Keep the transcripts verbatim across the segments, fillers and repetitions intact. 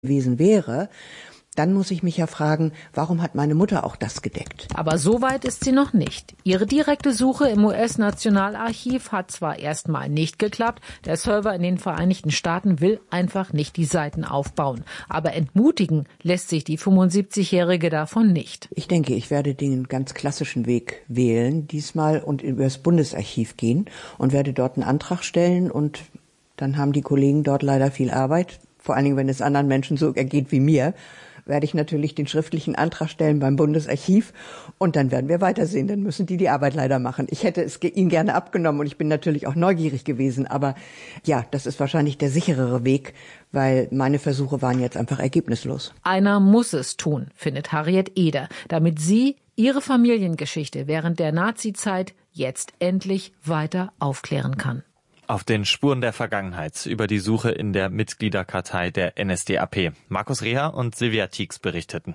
gewesen wäre, dann muss ich mich ja fragen, warum hat meine Mutter auch das gedeckt? Aber so weit ist sie noch nicht. Ihre direkte Suche im U S-Nationalarchiv hat zwar erstmal nicht geklappt, der Server in den Vereinigten Staaten will einfach nicht die Seiten aufbauen. Aber entmutigen lässt sich die fünfundsiebzigjährige davon nicht. Ich denke, ich werde den ganz klassischen Weg wählen diesmal und über das Bundesarchiv gehen und werde dort einen Antrag stellen und dann haben die Kollegen dort leider viel Arbeit. Vor allen Dingen, wenn es anderen Menschen so ergeht wie mir, werde ich natürlich den schriftlichen Antrag stellen beim Bundesarchiv und dann werden wir weitersehen. Dann müssen die die Arbeit leider machen. Ich hätte es ihnen gerne abgenommen und ich bin natürlich auch neugierig gewesen. Aber ja, das ist wahrscheinlich der sicherere Weg, weil meine Versuche waren jetzt einfach ergebnislos. Einer muss es tun, findet Harriet Eder, damit sie ihre Familiengeschichte während der Nazizeit jetzt endlich weiter aufklären kann. Auf den Spuren der Vergangenheit über die Suche in der Mitgliederkartei der N S D A P. Markus Reher und Silvia Tieks berichteten.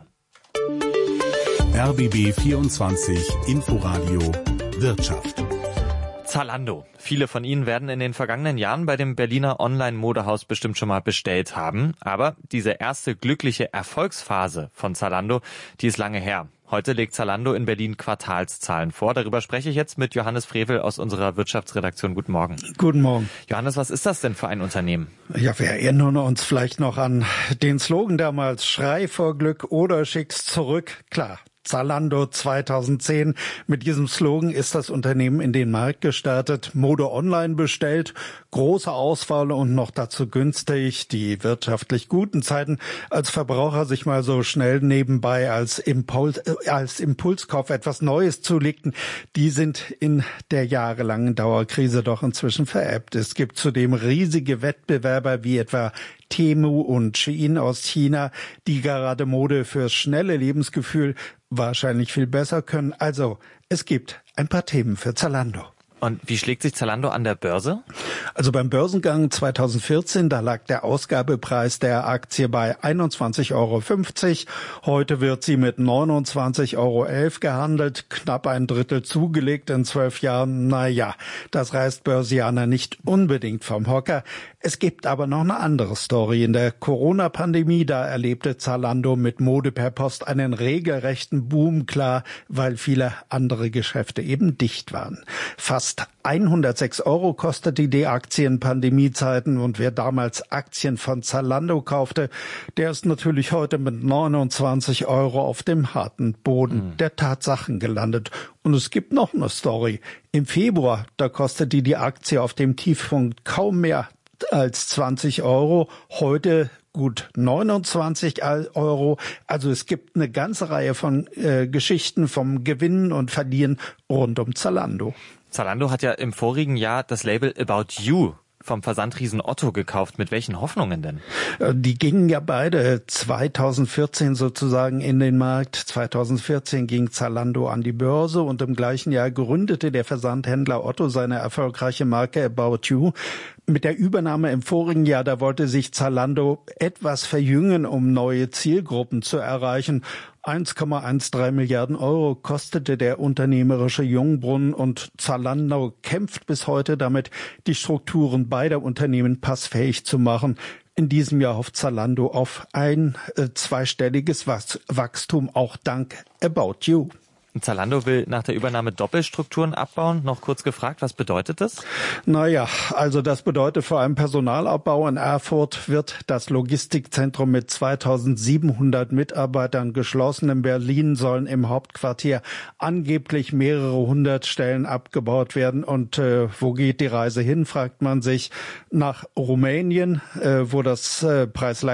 R B B vierundzwanzig Inforadio Wirtschaft. Zalando. Viele von Ihnen werden in den vergangenen Jahren bei dem Berliner Online-Modehaus bestimmt schon mal bestellt haben. Aber diese erste glückliche Erfolgsphase von Zalando, die ist lange her. Heute legt Zalando in Berlin Quartalszahlen vor. Darüber spreche ich jetzt mit Johannes Frevel aus unserer Wirtschaftsredaktion. Guten Morgen. Guten Morgen. Johannes, was ist das denn für ein Unternehmen? Ja, wir erinnern uns vielleicht noch an den Slogan damals, Schrei vor Glück oder schick's zurück. Klar. Zalando zweitausendzehn. Mit diesem Slogan ist das Unternehmen in den Markt gestartet, Mode online bestellt, große Auswahl und noch dazu günstig. Die wirtschaftlich guten Zeiten, als Verbraucher sich mal so schnell nebenbei als Impuls, äh, als Impulskauf etwas Neues zulegten, die sind in der jahrelangen Dauerkrise doch inzwischen verebbt. Es gibt zudem riesige Wettbewerber wie etwa Temu und Shein aus China, die gerade Mode fürs schnelle Lebensgefühl wahrscheinlich viel besser können. Also, es gibt ein paar Themen für Zalando. Und wie schlägt sich Zalando an der Börse? Also beim Börsengang zweitausendvierzehn, da lag der Ausgabepreis der Aktie bei einundzwanzig Euro fünfzig. Heute wird sie mit neunundzwanzig Euro elf gehandelt, knapp ein Drittel zugelegt in zwölf Jahren. Naja, das reißt Börsianer nicht unbedingt vom Hocker. Es gibt aber noch eine andere Story. In der Corona-Pandemie, da erlebte Zalando mit Mode per Post einen regelrechten Boom, klar, weil viele andere Geschäfte eben dicht waren. Fast hundertsechs Euro kostete die Aktie in Pandemiezeiten und wer damals Aktien von Zalando kaufte, der ist natürlich heute mit neunundzwanzig Euro auf dem harten Boden mhm. der Tatsachen gelandet. Und es gibt noch eine Story. Im Februar, da kostete die Aktie auf dem Tiefpunkt kaum mehr als zwanzig Euro. Heute gut neunundzwanzig Euro. Also es gibt eine ganze Reihe von äh, Geschichten vom Gewinnen und Verlieren rund um Zalando. Zalando hat ja im vorigen Jahr das Label About You vom Versandriesen Otto gekauft. Mit welchen Hoffnungen denn? Die gingen ja beide zweitausendvierzehn sozusagen in den Markt. zweitausendvierzehn ging Zalando an die Börse und im gleichen Jahr gründete der Versandhändler Otto seine erfolgreiche Marke About You. Mit der Übernahme im vorigen Jahr, da wollte sich Zalando etwas verjüngen, um neue Zielgruppen zu erreichen. eins Komma dreizehn Milliarden Euro kostete der unternehmerische Jungbrunnen und Zalando kämpft bis heute damit, die Strukturen beider Unternehmen passfähig zu machen. In diesem Jahr hofft Zalando auf ein äh, zweistelliges Wachstum, auch dank About You. Zalando will nach der Übernahme Doppelstrukturen abbauen. Noch kurz gefragt, was bedeutet das? Naja, also das bedeutet vor allem Personalabbau. In Erfurt wird das Logistikzentrum mit zweitausendsiebenhundert Mitarbeitern geschlossen. In Berlin sollen im Hauptquartier angeblich mehrere hundert Stellen abgebaut werden. Und äh, wo geht die Reise hin, fragt man sich. Nach Rumänien, äh, wo das äh,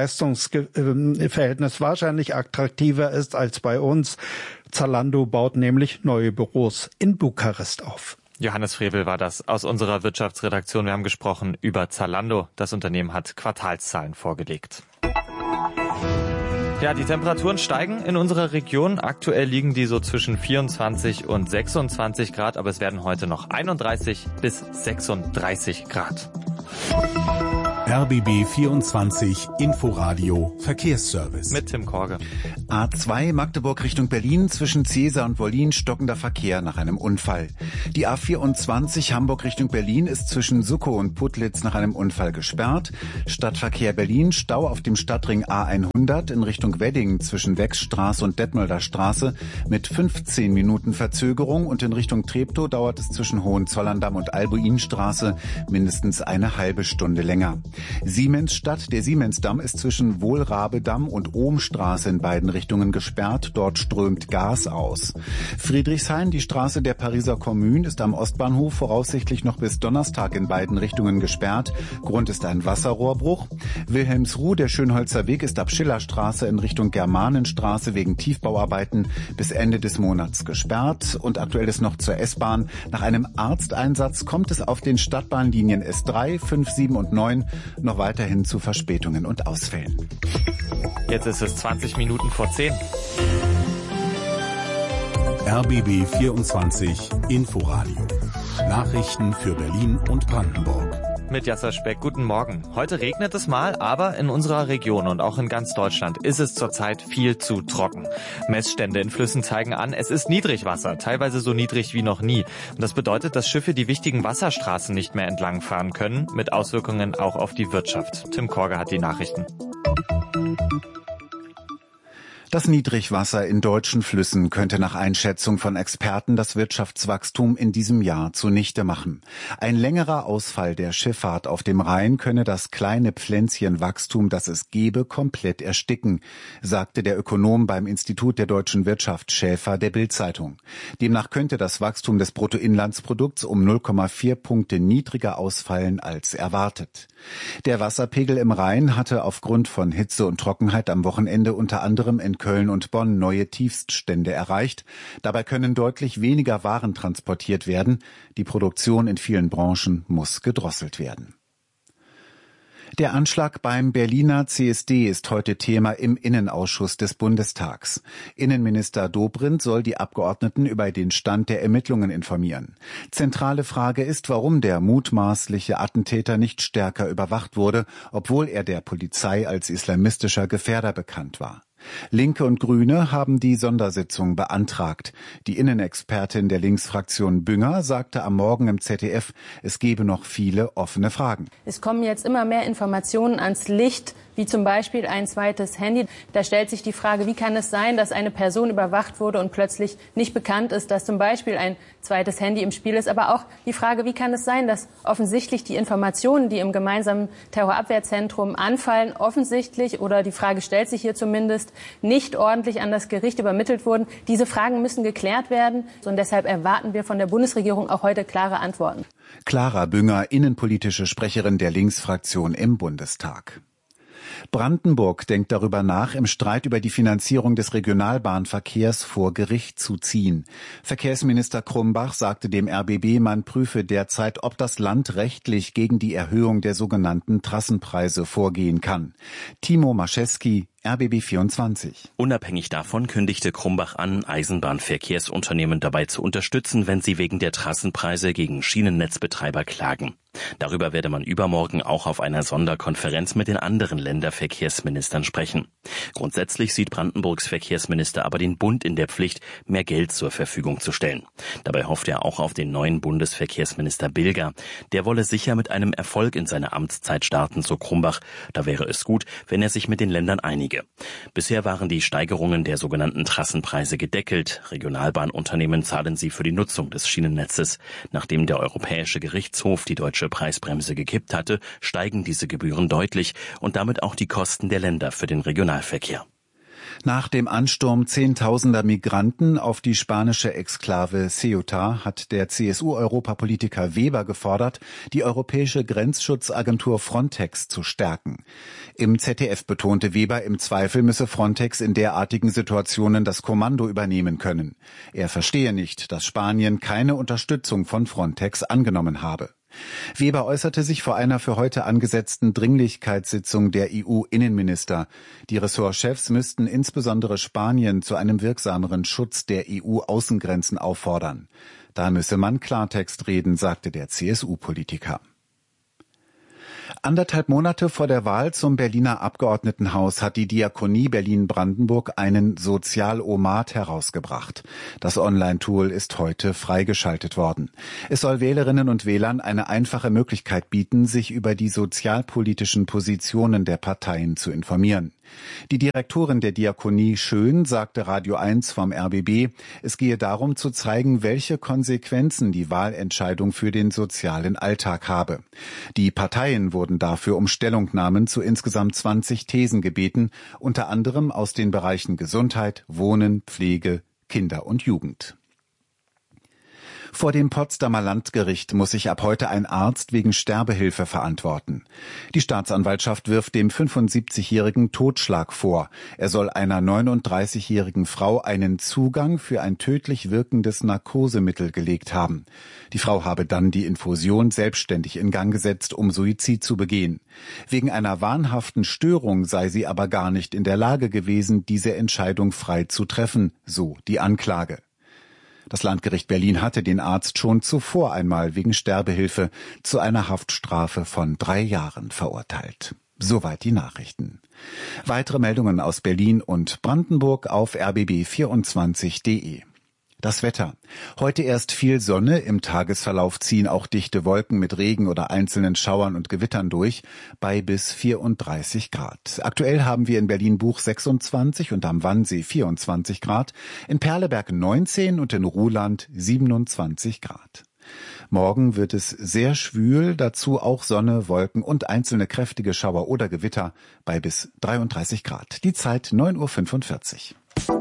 Preis-Leistungs-Verhältnis wahrscheinlich attraktiver ist als bei uns. Zalando baut nämlich neue Büros in Bukarest auf. Johannes Frevel war das aus unserer Wirtschaftsredaktion. Wir haben gesprochen über Zalando. Das Unternehmen hat Quartalszahlen vorgelegt. Ja, die Temperaturen steigen in unserer Region. Aktuell liegen die so zwischen vierundzwanzig und sechsundzwanzig Grad, aber es werden heute noch einunddreißig bis sechsunddreißig Grad. R B B vierundzwanzig Inforadio Verkehrsservice. Mit Tim Korge. A zwei Magdeburg Richtung Berlin zwischen Cäsar und Wollin stockender Verkehr nach einem Unfall. Die A vierundzwanzig Hamburg Richtung Berlin ist zwischen Suckow und Putlitz nach einem Unfall gesperrt. Stadtverkehr Berlin, Stau auf dem Stadtring A hundert in Richtung Wedding zwischen Wechsstraße und Detmolder Straße mit fünfzehn Minuten Verzögerung und in Richtung Treptow dauert es zwischen Hohenzollern-Damm und Albuinstraße mindestens eine halbe Stunde länger. Siemensstadt, der Siemensdamm ist zwischen Wohlrabedamm und Ohmstraße in beiden Richtungen gesperrt. Dort strömt Gas aus. Friedrichshain, die Straße der Pariser Kommune, ist am Ostbahnhof voraussichtlich noch bis Donnerstag in beiden Richtungen gesperrt. Grund ist ein Wasserrohrbruch. Wilhelmsruh, der Schönholzer Weg, ist ab Schillerstraße in Richtung Germanenstraße wegen Tiefbauarbeiten bis Ende des Monats gesperrt. Und aktuell ist noch zur S-Bahn. Nach einem Arzteinsatz kommt es auf den Stadtbahnlinien S drei, fünf, sieben und neun noch weiterhin zu Verspätungen und Ausfällen. Jetzt ist es zwanzig Minuten vor zehn. R B B vierundzwanzig Inforadio. Nachrichten für Berlin und Brandenburg. Mit Jasser Speck, guten Morgen. Heute regnet es mal, aber in unserer Region und auch in ganz Deutschland ist es zurzeit viel zu trocken. Messstände in Flüssen zeigen an, es ist Niedrigwasser, teilweise so niedrig wie noch nie. Und das bedeutet, dass Schiffe die wichtigen Wasserstraßen nicht mehr entlangfahren können, mit Auswirkungen auch auf die Wirtschaft. Tim Korge hat die Nachrichten. Das Niedrigwasser in deutschen Flüssen könnte nach Einschätzung von Experten das Wirtschaftswachstum in diesem Jahr zunichte machen. Ein längerer Ausfall der Schifffahrt auf dem Rhein könne das kleine Pflänzchen Wachstum, das es gebe, komplett ersticken, sagte der Ökonom beim Institut der deutschen Wirtschaft Schäfer der Bild-Zeitung. Demnach könnte das Wachstum des Bruttoinlandsprodukts um null Komma vier Punkte niedriger ausfallen als erwartet. Der Wasserpegel im Rhein hatte aufgrund von Hitze und Trockenheit am Wochenende unter anderem in Köln und Bonn neue Tiefststände erreicht. Dabei können deutlich weniger Waren transportiert werden. Die Produktion in vielen Branchen muss gedrosselt werden. Der Anschlag beim Berliner C S D ist heute Thema im Innenausschuss des Bundestags. Innenminister Dobrindt soll die Abgeordneten über den Stand der Ermittlungen informieren. Zentrale Frage ist, warum der mutmaßliche Attentäter nicht stärker überwacht wurde, obwohl er der Polizei als islamistischer Gefährder bekannt war. Linke und Grüne haben die Sondersitzung beantragt. Die Innenexpertin der Linksfraktion Bünger sagte am Morgen im Z D F, es gebe noch viele offene Fragen. Es kommen jetzt immer mehr Informationen ans Licht, wie zum Beispiel ein zweites Handy. Da stellt sich die Frage, wie kann es sein, dass eine Person überwacht wurde und plötzlich nicht bekannt ist, dass zum Beispiel ein zweites Handy im Spiel ist. Aber auch die Frage, wie kann es sein, dass offensichtlich die Informationen, die im gemeinsamen Terrorabwehrzentrum anfallen, offensichtlich, oder die Frage stellt sich hier zumindest, nicht ordentlich an das Gericht übermittelt wurden. Diese Fragen müssen geklärt werden. Und deshalb erwarten wir von der Bundesregierung auch heute klare Antworten. Clara Bünger, innenpolitische Sprecherin der Linksfraktion im Bundestag. Brandenburg denkt darüber nach, im Streit über die Finanzierung des Regionalbahnverkehrs vor Gericht zu ziehen. Verkehrsminister Krumbach sagte dem R B B, man prüfe derzeit, ob das Land rechtlich gegen die Erhöhung der sogenannten Trassenpreise vorgehen kann. Timo Maschewski, R B B vierundzwanzig. Unabhängig davon kündigte Krumbach an, Eisenbahnverkehrsunternehmen dabei zu unterstützen, wenn sie wegen der Trassenpreise gegen Schienennetzbetreiber klagen. Darüber werde man übermorgen auch auf einer Sonderkonferenz mit den anderen Länderverkehrsministern sprechen. Grundsätzlich sieht Brandenburgs Verkehrsminister aber den Bund in der Pflicht, mehr Geld zur Verfügung zu stellen. Dabei hofft er auch auf den neuen Bundesverkehrsminister Bilger. Der wolle sicher mit einem Erfolg in seine Amtszeit starten, so Krumbach. Da wäre es gut, wenn er sich mit den Ländern einige. Bisher waren die Steigerungen der sogenannten Trassenpreise gedeckelt. Regionalbahnunternehmen zahlen sie für die Nutzung des Schienennetzes. Nachdem der Europäische Gerichtshof die deutsche Preisbremse gekippt hatte, steigen diese Gebühren deutlich und damit auch die Kosten der Länder für den Regionalverkehr. Nach dem Ansturm zehntausender Migranten auf die spanische Exklave Ceuta hat der C S U-Europapolitiker Weber gefordert, die europäische Grenzschutzagentur Frontex zu stärken. Im Z D F betonte Weber, im Zweifel müsse Frontex in derartigen Situationen das Kommando übernehmen können. Er verstehe nicht, dass Spanien keine Unterstützung von Frontex angenommen habe. Weber äußerte sich vor einer für heute angesetzten Dringlichkeitssitzung der E U-Innenminister. Die Ressortchefs müssten insbesondere Spanien zu einem wirksameren Schutz der E U-Außengrenzen auffordern. Da müsse man Klartext reden, sagte der C S U-Politiker. Anderthalb Monate vor der Wahl zum Berliner Abgeordnetenhaus hat die Diakonie Berlin-Brandenburg einen Sozialomat herausgebracht. Das Online-Tool ist heute freigeschaltet worden. Es soll Wählerinnen und Wählern eine einfache Möglichkeit bieten, sich über die sozialpolitischen Positionen der Parteien zu informieren. Die Direktorin der Diakonie Schön sagte Radio eins vom R B B, es gehe darum zu zeigen, welche Konsequenzen die Wahlentscheidung für den sozialen Alltag habe. Die Parteien wurden dafür um Stellungnahmen zu insgesamt zwanzig Thesen gebeten, unter anderem aus den Bereichen Gesundheit, Wohnen, Pflege, Kinder und Jugend. Vor dem Potsdamer Landgericht muss sich ab heute ein Arzt wegen Sterbehilfe verantworten. Die Staatsanwaltschaft wirft dem fünfundsiebzigjährigen Totschlag vor. Er soll einer neununddreißigjährigen Frau einen Zugang für ein tödlich wirkendes Narkosemittel gelegt haben. Die Frau habe dann die Infusion selbstständig in Gang gesetzt, um Suizid zu begehen. Wegen einer wahnhaften Störung sei sie aber gar nicht in der Lage gewesen, diese Entscheidung frei zu treffen, so die Anklage. Das Landgericht Berlin hatte den Arzt schon zuvor einmal wegen Sterbehilfe zu einer Haftstrafe von drei Jahren verurteilt. Soweit die Nachrichten. Weitere Meldungen aus Berlin und Brandenburg auf r b b vierundzwanzig punkt de. Das Wetter. Heute erst viel Sonne, im Tagesverlauf ziehen auch dichte Wolken mit Regen oder einzelnen Schauern und Gewittern durch, bei bis vierunddreißig Grad. Aktuell haben wir in Berlin-Buch sechsundzwanzig und am Wannsee vierundzwanzig Grad, in Perleberg neunzehn und in Ruhland siebenundzwanzig Grad. Morgen wird es sehr schwül, dazu auch Sonne, Wolken und einzelne kräftige Schauer oder Gewitter bei bis dreiunddreißig Grad. Die Zeit neun Uhr fünfundvierzig.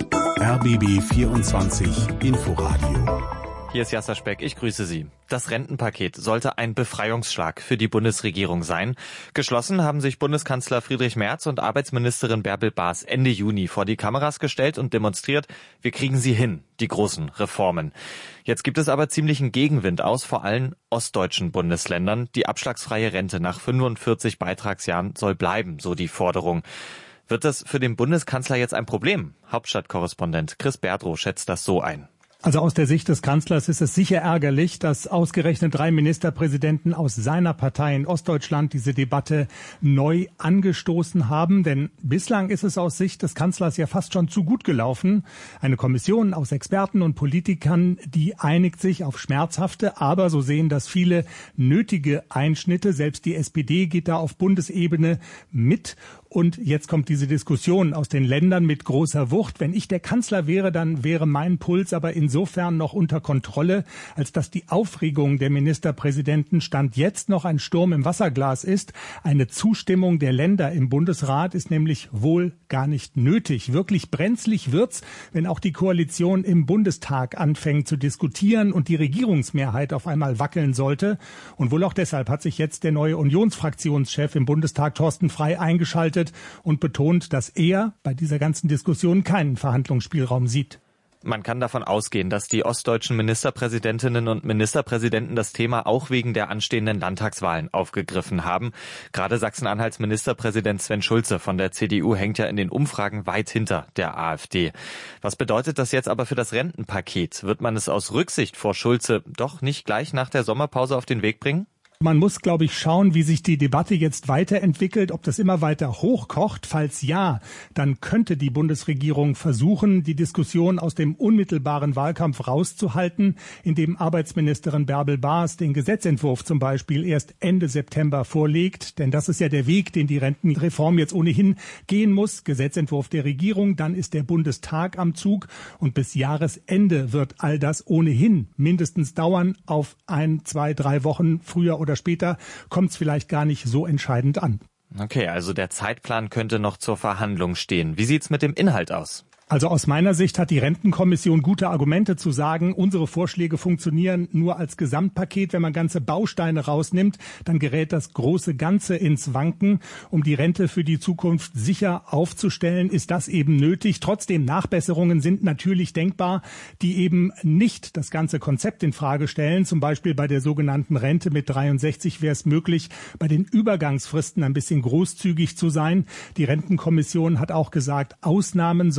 R B B vierundzwanzig Inforadio. Hier ist Jasser Speck, ich grüße Sie. Das Rentenpaket sollte ein Befreiungsschlag für die Bundesregierung sein. Geschlossen haben sich Bundeskanzler Friedrich Merz und Arbeitsministerin Bärbel Baas Ende Juni vor die Kameras gestellt und demonstriert, wir kriegen sie hin, die großen Reformen. Jetzt gibt es aber ziemlichen Gegenwind aus vor allen ostdeutschen Bundesländern. Die abschlagsfreie Rente nach fünfundvierzig Beitragsjahren soll bleiben, so die Forderung. Wird das für den Bundeskanzler jetzt ein Problem? Hauptstadtkorrespondent Chris Berdrow schätzt das so ein. Also aus der Sicht des Kanzlers ist es sicher ärgerlich, dass ausgerechnet drei Ministerpräsidenten aus seiner Partei in Ostdeutschland diese Debatte neu angestoßen haben. Denn bislang ist es aus Sicht des Kanzlers ja fast schon zu gut gelaufen. Eine Kommission aus Experten und Politikern, die einigt sich auf schmerzhafte, aber so sehen das viele, nötige Einschnitte. Selbst die S P D geht da auf Bundesebene mit. Und jetzt kommt diese Diskussion aus den Ländern mit großer Wucht. Wenn ich der Kanzler wäre, dann wäre mein Puls aber insofern noch unter Kontrolle, als dass die Aufregung der Ministerpräsidenten Stand jetzt noch ein Sturm im Wasserglas ist. Eine Zustimmung der Länder im Bundesrat ist nämlich wohl gar nicht nötig. Wirklich brenzlig wird's, wenn auch die Koalition im Bundestag anfängt zu diskutieren und die Regierungsmehrheit auf einmal wackeln sollte. Und wohl auch deshalb hat sich jetzt der neue Unionsfraktionschef im Bundestag Thorsten Frey eingeschaltet und betont, dass er bei dieser ganzen Diskussion keinen Verhandlungsspielraum sieht. Man kann davon ausgehen, dass die ostdeutschen Ministerpräsidentinnen und Ministerpräsidenten das Thema auch wegen der anstehenden Landtagswahlen aufgegriffen haben. Gerade Sachsen-Anhalts Ministerpräsident Sven Schulze von der C D U hängt ja in den Umfragen weit hinter der AfD. Was bedeutet das jetzt aber für das Rentenpaket? Wird man es aus Rücksicht vor Schulze doch nicht gleich nach der Sommerpause auf den Weg bringen? Man muss, glaube ich, schauen, wie sich die Debatte jetzt weiterentwickelt, ob das immer weiter hochkocht. Falls ja, dann könnte die Bundesregierung versuchen, die Diskussion aus dem unmittelbaren Wahlkampf rauszuhalten, indem Arbeitsministerin Bärbel Baas den Gesetzentwurf zum Beispiel erst Ende September vorlegt. Denn das ist ja der Weg, den die Rentenreform jetzt ohnehin gehen muss. Gesetzentwurf der Regierung, dann ist der Bundestag am Zug. Und bis Jahresende wird all das ohnehin mindestens dauern. Auf ein, zwei, drei Wochen früher oder später kommt es vielleicht gar nicht so entscheidend an. Okay, also der Zeitplan könnte noch zur Verhandlung stehen. Wie sieht's mit dem Inhalt aus? Also aus meiner Sicht hat die Rentenkommission gute Argumente zu sagen, unsere Vorschläge funktionieren nur als Gesamtpaket. Wenn man ganze Bausteine rausnimmt, dann gerät das große Ganze ins Wanken. Um die Rente für die Zukunft sicher aufzustellen, ist das eben nötig. Trotzdem, Nachbesserungen sind natürlich denkbar, die eben nicht das ganze Konzept in Frage stellen. Zum Beispiel bei der sogenannten Rente mit dreiundsechzig wäre es möglich, bei den Übergangsfristen ein bisschen großzügig zu sein. Die Rentenkommission hat auch gesagt, Ausnahmen sollen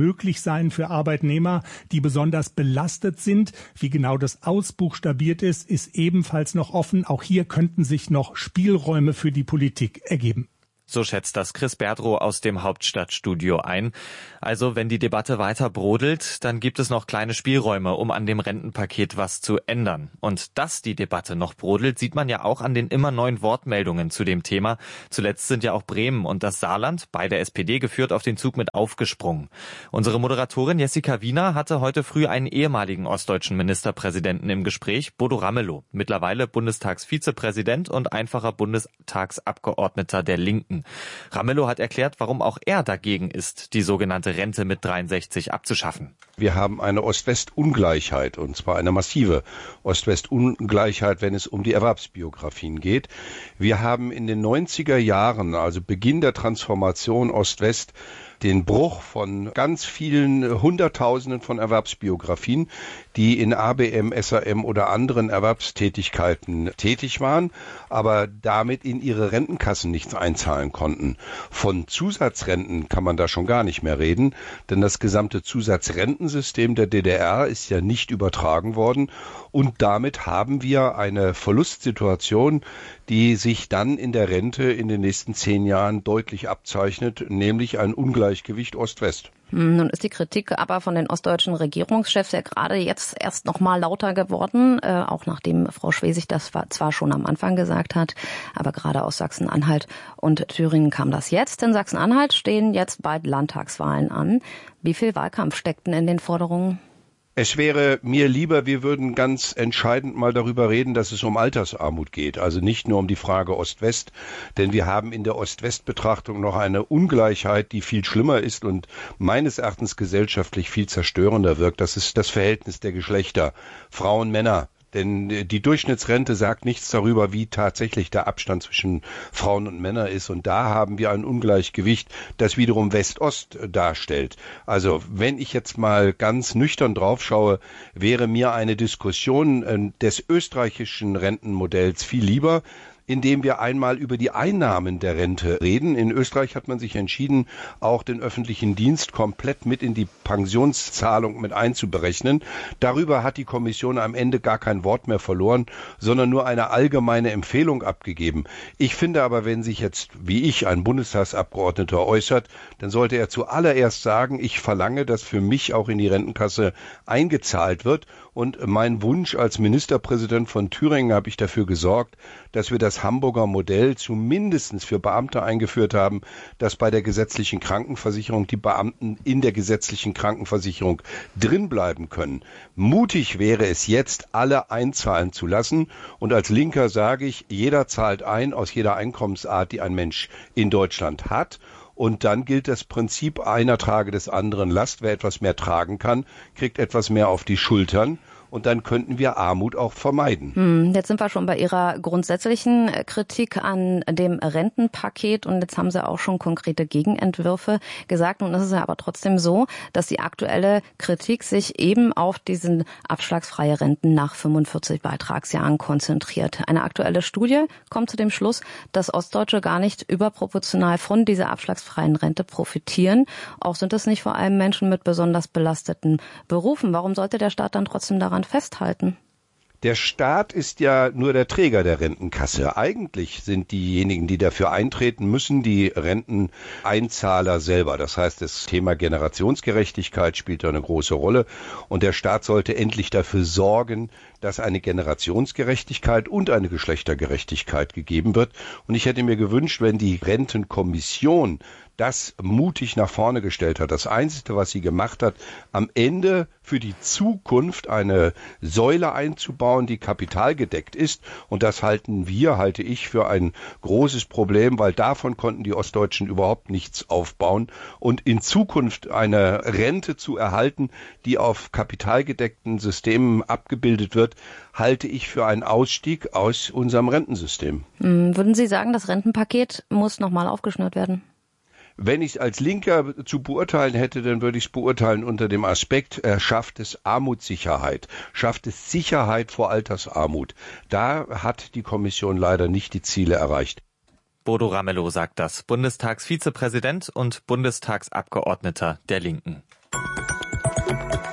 möglich sein für Arbeitnehmer, die besonders belastet sind. Wie genau das ausbuchstabiert ist, ist ebenfalls noch offen. Auch hier könnten sich noch Spielräume für die Politik ergeben. So schätzt das Chris Berdrow aus dem Hauptstadtstudio ein. Also wenn die Debatte weiter brodelt, dann gibt es noch kleine Spielräume, um an dem Rentenpaket was zu ändern. Und dass die Debatte noch brodelt, sieht man ja auch an den immer neuen Wortmeldungen zu dem Thema. Zuletzt sind ja auch Bremen und das Saarland, beide S P D geführt, auf den Zug mit aufgesprungen. Unsere Moderatorin Jessica Wiener hatte heute früh einen ehemaligen ostdeutschen Ministerpräsidenten im Gespräch, Bodo Ramelow, mittlerweile Bundestagsvizepräsident und einfacher Bundestagsabgeordneter der Linken. Ramelow hat erklärt, warum auch er dagegen ist, die sogenannte Rente mit dreiundsechzig abzuschaffen. Wir haben eine Ost-West-Ungleichheit, und zwar eine massive Ost-West-Ungleichheit, wenn es um die Erwerbsbiografien geht. Wir haben in den neunziger Jahren, also Beginn der Transformation Ost-West, den Bruch von ganz vielen Hunderttausenden von Erwerbsbiografien, die in A B M, S A M oder anderen Erwerbstätigkeiten tätig waren, aber damit in ihre Rentenkassen nichts einzahlen konnten. Von Zusatzrenten kann man da schon gar nicht mehr reden, denn das gesamte Zusatzrentensystem der D D R ist ja nicht übertragen worden und damit haben wir eine Verlustsituation, die sich dann in der Rente in den nächsten zehn Jahren deutlich abzeichnet, nämlich ein Ungleichgewicht Ost-West. Nun ist die Kritik aber von den ostdeutschen Regierungschefs ja gerade jetzt erst noch mal lauter geworden, äh, auch nachdem Frau Schwesig das zwar schon am Anfang gesagt hat, aber gerade aus Sachsen-Anhalt und Thüringen kam das jetzt. In Sachsen-Anhalt stehen jetzt bald Landtagswahlen an. Wie viel Wahlkampf steckt denn in den Forderungen? Es wäre mir lieber, wir würden ganz entscheidend mal darüber reden, dass es um Altersarmut geht. Also nicht nur um die Frage Ost-West, denn wir haben in der Ost-West-Betrachtung noch eine Ungleichheit, die viel schlimmer ist und meines Erachtens gesellschaftlich viel zerstörender wirkt. Das ist das Verhältnis der Geschlechter, Frauen, Männer. Denn die Durchschnittsrente sagt nichts darüber, wie tatsächlich der Abstand zwischen Frauen und Männern ist. Und da haben wir ein Ungleichgewicht, das wiederum West-Ost darstellt. Also wenn ich jetzt mal ganz nüchtern drauf schaue, wäre mir eine Diskussion des österreichischen Rentenmodells viel lieber, indem wir einmal über die Einnahmen der Rente reden. In Österreich hat man sich entschieden, auch den öffentlichen Dienst komplett mit in die Pensionszahlung mit einzuberechnen. Darüber hat die Kommission am Ende gar kein Wort mehr verloren, sondern nur eine allgemeine Empfehlung abgegeben. Ich finde aber, wenn sich jetzt, wie ich, ein Bundestagsabgeordneter äußert, dann sollte er zuallererst sagen, ich verlange, dass für mich auch in die Rentenkasse eingezahlt wird. Und mein Wunsch als Ministerpräsident von Thüringen habe ich dafür gesorgt, dass wir das Hamburger Modell zumindest für Beamte eingeführt haben, dass bei der gesetzlichen Krankenversicherung die Beamten in der gesetzlichen Krankenversicherung drin bleiben können. Mutig wäre es jetzt, alle einzahlen zu lassen. Und als Linker sage ich, jeder zahlt ein aus jeder Einkommensart, die ein Mensch in Deutschland hat. Und dann gilt das Prinzip, einer trage des anderen Last. Wer etwas mehr tragen kann, kriegt etwas mehr auf die Schultern. Und dann könnten wir Armut auch vermeiden. Hm, jetzt sind wir schon bei Ihrer grundsätzlichen Kritik an dem Rentenpaket und jetzt haben Sie auch schon konkrete Gegenentwürfe gesagt. Nun ist es ja aber trotzdem so, dass die aktuelle Kritik sich eben auf diesen abschlagsfreie Renten nach fünfundvierzig Beitragsjahren konzentriert. Eine aktuelle Studie kommt zu dem Schluss, dass Ostdeutsche gar nicht überproportional von dieser abschlagsfreien Rente profitieren. Auch sind es nicht vor allem Menschen mit besonders belasteten Berufen. Warum sollte der Staat dann trotzdem daran festhalten? Der Staat ist ja nur der Träger der Rentenkasse. Eigentlich sind diejenigen, die dafür eintreten müssen, die Renteneinzahler selber. Das heißt, das Thema Generationsgerechtigkeit spielt da eine große Rolle. Und der Staat sollte endlich dafür sorgen, dass eine Generationsgerechtigkeit und eine Geschlechtergerechtigkeit gegeben wird. Und ich hätte mir gewünscht, wenn die Rentenkommission das mutig nach vorne gestellt hat. Das Einzige, was sie gemacht hat, am Ende für die Zukunft eine Säule einzubauen, die kapitalgedeckt ist. Und das halten wir, halte ich, für ein großes Problem, weil davon konnten die Ostdeutschen überhaupt nichts aufbauen. Und in Zukunft eine Rente zu erhalten, die auf kapitalgedeckten Systemen abgebildet wird, halte ich für einen Ausstieg aus unserem Rentensystem. Würden Sie sagen, das Rentenpaket muss nochmal aufgeschnürt werden? Wenn ich es als Linker zu beurteilen hätte, dann würde ich es beurteilen unter dem Aspekt, er schafft es Armutssicherheit, schafft es Sicherheit vor Altersarmut. Da hat die Kommission leider nicht die Ziele erreicht. Bodo Ramelow sagt das, Bundestagsvizepräsident und Bundestagsabgeordneter der Linken.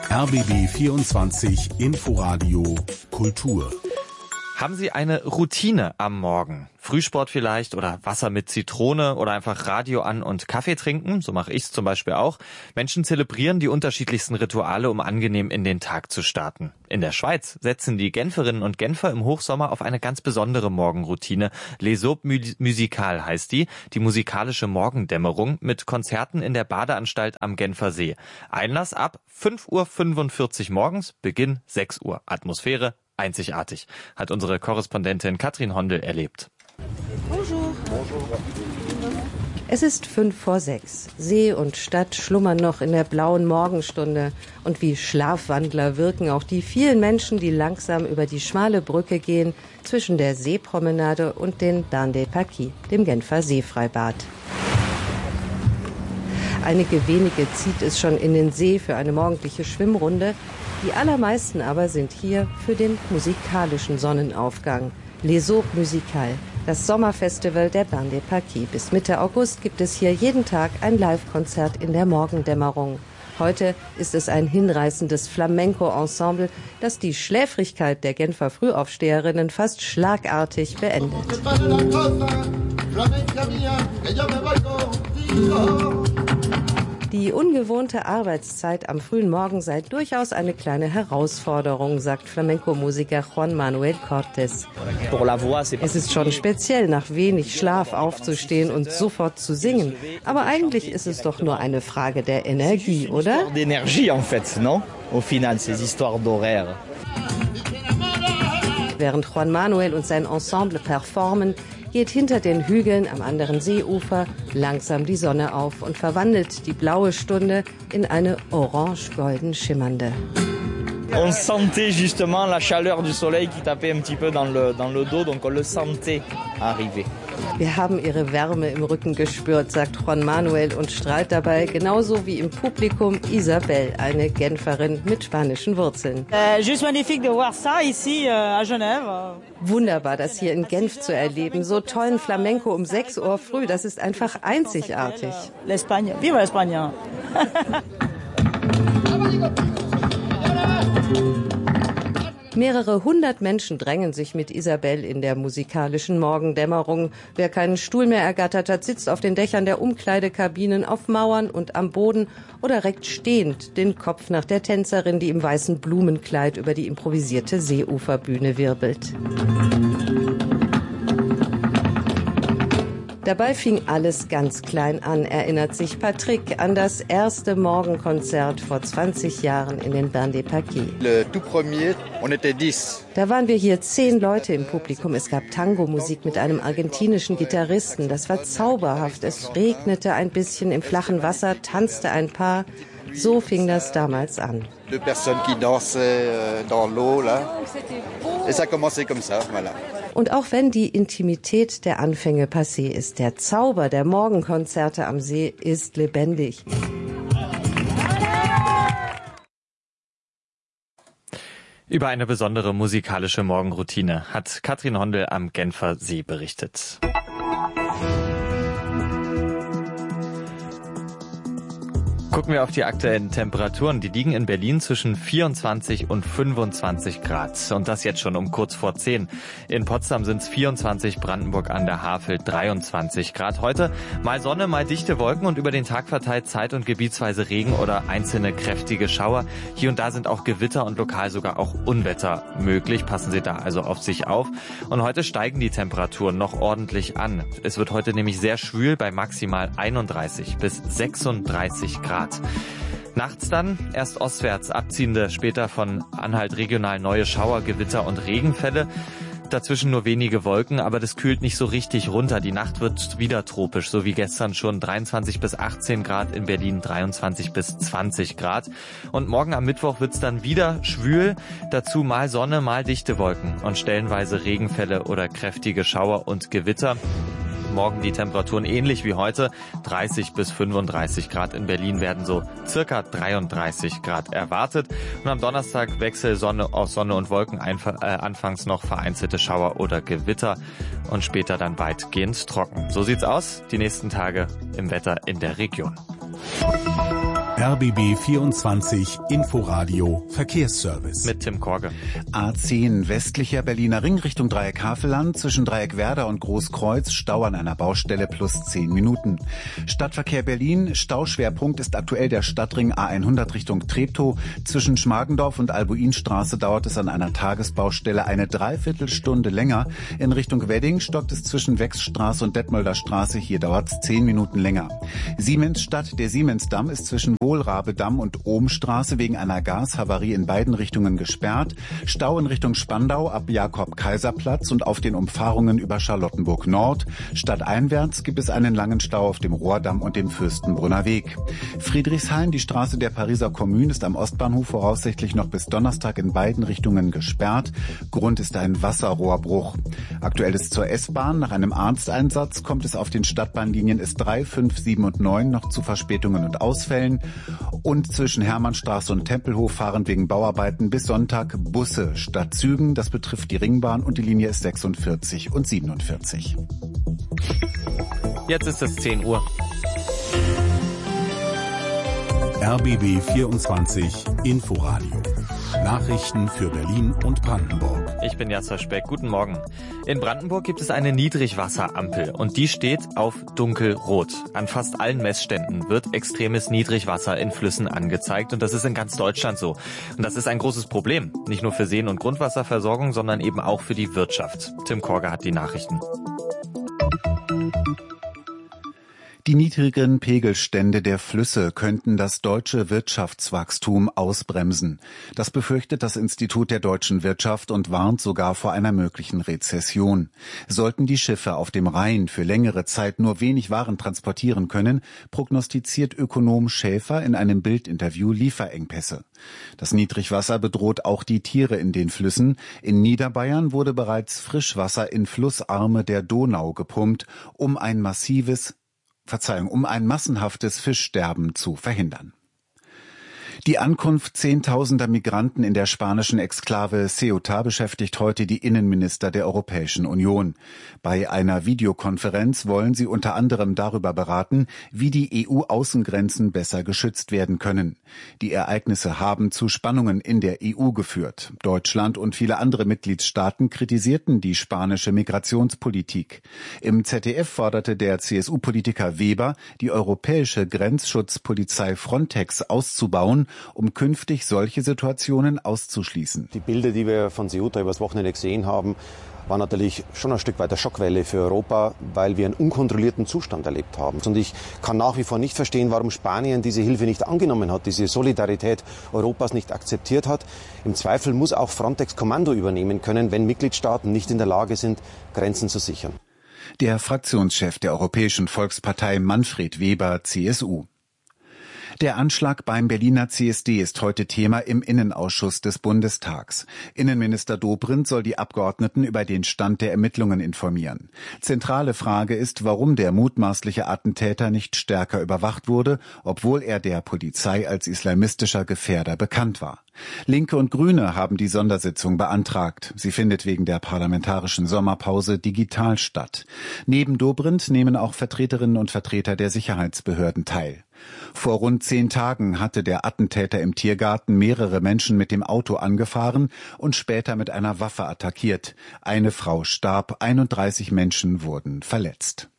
R B B vierundzwanzig Inforadio Kultur. Haben Sie eine Routine am Morgen? Frühsport vielleicht oder Wasser mit Zitrone oder einfach Radio an und Kaffee trinken? So mache ich es zum Beispiel auch. Menschen zelebrieren die unterschiedlichsten Rituale, um angenehm in den Tag zu starten. In der Schweiz setzen die Genferinnen und Genfer im Hochsommer auf eine ganz besondere Morgenroutine. Les Aubes Musicales heißt die, die musikalische Morgendämmerung mit Konzerten in der Badeanstalt am Genfer See. Einlass ab fünf Uhr fünfundvierzig morgens, Beginn sechs Uhr. Atmosphäre einzigartig, hat unsere Korrespondentin Katrin Hondel erlebt. Bonjour. Es ist fünf vor sechs. See und Stadt schlummern noch in der blauen Morgenstunde. Und wie Schlafwandler wirken auch die vielen Menschen, die langsam über die schmale Brücke gehen zwischen der Seepromenade und den Bains des Paquis, dem Genfer Seefreibad. Einige wenige zieht es schon in den See für eine morgendliche Schwimmrunde. Die allermeisten aber sind hier für den musikalischen Sonnenaufgang. Les Aubes Musicales, das Sommerfestival der Bains des Paquis. Bis Mitte August gibt es hier jeden Tag ein Live-Konzert in der Morgendämmerung. Heute ist es ein hinreißendes Flamenco-Ensemble, das die Schläfrigkeit der Genfer Frühaufsteherinnen fast schlagartig beendet. Die ungewohnte Arbeitszeit am frühen Morgen sei durchaus eine kleine Herausforderung, sagt Flamenco-Musiker Juan Manuel Cortés. Es ist schon speziell, nach wenig Schlaf aufzustehen und sofort zu singen. Aber eigentlich ist es doch nur eine Frage der Energie, oder? Während Juan Manuel und sein Ensemble performen, geht hinter den Hügeln am anderen Seeufer langsam die Sonne auf und verwandelt die blaue Stunde in eine orange-golden schimmernde. On sentait justement la chaleur du soleil qui tapait un petit peu dans le, dans le dos, donc on le sentait arriver. Wir haben ihre Wärme im Rücken gespürt, sagt Juan Manuel und strahlt dabei, genauso wie im Publikum Isabel, eine Genferin mit spanischen Wurzeln. Äh, juste magnifique de voir ça ici äh, à Genève. Wunderbar, das hier in Genf zu erleben. So tollen Flamenco um sechs Uhr früh, das ist einfach einzigartig. L'Espagne, viva España! Mehrere hundert Menschen drängen sich mit Isabel in der musikalischen Morgendämmerung. Wer keinen Stuhl mehr ergattert hat, sitzt auf den Dächern der Umkleidekabinen, auf Mauern und am Boden oder reckt stehend den Kopf nach der Tänzerin, die im weißen Blumenkleid über die improvisierte Seeuferbühne wirbelt. Dabei fing alles ganz klein an, erinnert sich Patrick an das erste Morgenkonzert vor zwanzig Jahren in den Bains des Paquis. Da waren wir hier zehn Leute im Publikum. Es gab Tango-Musik mit einem argentinischen Gitarristen. Das war zauberhaft. Es regnete ein bisschen im flachen Wasser, tanzte ein Paar. So fing das damals an. Deux personnes qui dansaient dans l'eau là. Et ça a commencé comme ça, voilà. Und auch wenn die Intimität der Anfänge passé ist, der Zauber der Morgenkonzerte am See ist lebendig. Über eine besondere musikalische Morgenroutine hat Katrin Hondel am Genfer See berichtet. Gucken wir auf die aktuellen Temperaturen. Die liegen in Berlin zwischen vierundzwanzig und fünfundzwanzig Grad. Und das jetzt schon um kurz vor zehn. In Potsdam sind es vierundzwanzig, Brandenburg an der Havel dreiundzwanzig Grad. Heute mal Sonne, mal dichte Wolken und über den Tag verteilt zeit- und gebietsweise Regen oder einzelne kräftige Schauer. Hier und da sind auch Gewitter und lokal sogar auch Unwetter möglich. Passen Sie da also auf sich auf. Und heute steigen die Temperaturen noch ordentlich an. Es wird heute nämlich sehr schwül bei maximal einunddreißig bis sechsunddreißig Grad. Nachts dann erst ostwärts abziehende, später von Anhalt regional neue Schauer, Gewitter und Regenfälle. Dazwischen nur wenige Wolken, aber das kühlt nicht so richtig runter. Die Nacht wird wieder tropisch, so wie gestern schon dreiundzwanzig bis achtzehn Grad, in Berlin dreiundzwanzig bis zwanzig Grad. Und morgen am Mittwoch wird's dann wieder schwül, dazu mal Sonne, mal dichte Wolken und stellenweise Regenfälle oder kräftige Schauer und Gewitter. Morgen die Temperaturen ähnlich wie heute. dreißig bis fünfunddreißig Grad in Berlin werden so circa dreiunddreißig Grad erwartet. Und am Donnerstag Wechsel Sonne aus Sonne und Wolken, äh, anfangs noch vereinzelte Schauer oder Gewitter und später dann weitgehend trocken. So sieht's aus die nächsten Tage im Wetter in der Region. R B B vierundzwanzig Inforadio Verkehrsservice. Mit Tim Korge. A zehn westlicher Berliner Ring Richtung Dreieck Havelland zwischen Dreieck Werder und Großkreuz Stau an einer Baustelle plus zehn Minuten. Stadtverkehr Berlin, Stauschwerpunkt ist aktuell der Stadtring A hundert Richtung Treptow. Zwischen Schmargendorf und Albuinstraße dauert es an einer Tagesbaustelle eine Dreiviertelstunde länger. In Richtung Wedding stockt es zwischen Wechsstraße und Detmolder Straße. Hier dauert es zehn Minuten länger. Siemensstadt, der Siemensdamm ist zwischen Wohlrabedamm und Ohmstraße wegen einer Gashavarie in beiden Richtungen gesperrt. Stau in Richtung Spandau ab Jakob-Kaiser-Platz und auf den Umfahrungen über Charlottenburg Nord. Stadteinwärts gibt es einen langen Stau auf dem Rohrdamm und dem Fürstenbrunner Weg. Friedrichshain, die Straße der Pariser Kommune, ist am Ostbahnhof voraussichtlich noch bis Donnerstag in beiden Richtungen gesperrt. Grund ist ein Wasserrohrbruch. Aktuell ist zur S-Bahn. Nach einem Arzteinsatz kommt es auf den Stadtbahnlinien S drei, fünf, sieben und neun noch zu Verspätungen und Ausfällen. Und zwischen Hermannstraße und Tempelhof fahren wegen Bauarbeiten bis Sonntag Busse statt Zügen. Das betrifft die Ringbahn und die Linie S sechsundvierzig und siebenundvierzig. Jetzt ist es zehn Uhr. R B B vierundzwanzig Inforadio. Nachrichten für Berlin und Brandenburg. Ich bin Jasper Speck. Guten Morgen. In Brandenburg gibt es eine Niedrigwasserampel und die steht auf dunkelrot. An fast allen Messständen wird extremes Niedrigwasser in Flüssen angezeigt und das ist in ganz Deutschland so. Und das ist ein großes Problem. Nicht nur für Seen- und Grundwasserversorgung, sondern eben auch für die Wirtschaft. Tim Korge hat die Nachrichten. Die niedrigen Pegelstände der Flüsse könnten das deutsche Wirtschaftswachstum ausbremsen. Das befürchtet das Institut der deutschen Wirtschaft und warnt sogar vor einer möglichen Rezession. Sollten die Schiffe auf dem Rhein für längere Zeit nur wenig Waren transportieren können, prognostiziert Ökonom Schäfer in einem Bild-Interview Lieferengpässe. Das Niedrigwasser bedroht auch die Tiere in den Flüssen. In Niederbayern wurde bereits Frischwasser in Flussarme der Donau gepumpt, um ein massives Verzeihung, um ein massenhaftes Fischsterben zu verhindern. Die Ankunft zehntausender Migranten in der spanischen Exklave Ceuta beschäftigt heute die Innenminister der Europäischen Union. Bei einer Videokonferenz wollen sie unter anderem darüber beraten, wie die E U-Außengrenzen besser geschützt werden können. Die Ereignisse haben zu Spannungen in der E U geführt. Deutschland und viele andere Mitgliedstaaten kritisierten die spanische Migrationspolitik. Im Z D F forderte der C S U-Politiker Weber, die europäische Grenzschutzpolizei Frontex auszubauen, um künftig solche Situationen auszuschließen. Die Bilder, die wir von Ceuta übers Wochenende gesehen haben, waren natürlich schon ein Stück weit eine Schockwelle für Europa, weil wir einen unkontrollierten Zustand erlebt haben. Und ich kann nach wie vor nicht verstehen, warum Spanien diese Hilfe nicht angenommen hat, diese Solidarität Europas nicht akzeptiert hat. Im Zweifel muss auch Frontex Kommando übernehmen können, wenn Mitgliedstaaten nicht in der Lage sind, Grenzen zu sichern. Der Fraktionschef der Europäischen Volkspartei Manfred Weber, C S U. Der Anschlag beim Berliner C S D ist heute Thema im Innenausschuss des Bundestags. Innenminister Dobrindt soll die Abgeordneten über den Stand der Ermittlungen informieren. Zentrale Frage ist, warum der mutmaßliche Attentäter nicht stärker überwacht wurde, obwohl er der Polizei als islamistischer Gefährder bekannt war. Linke und Grüne haben die Sondersitzung beantragt. Sie findet wegen der parlamentarischen Sommerpause digital statt. Neben Dobrindt nehmen auch Vertreterinnen und Vertreter der Sicherheitsbehörden teil. Vor rund zehn Tagen hatte der Attentäter im Tiergarten mehrere Menschen mit dem Auto angefahren und später mit einer Waffe attackiert. Eine Frau starb, einunddreißig Menschen wurden verletzt.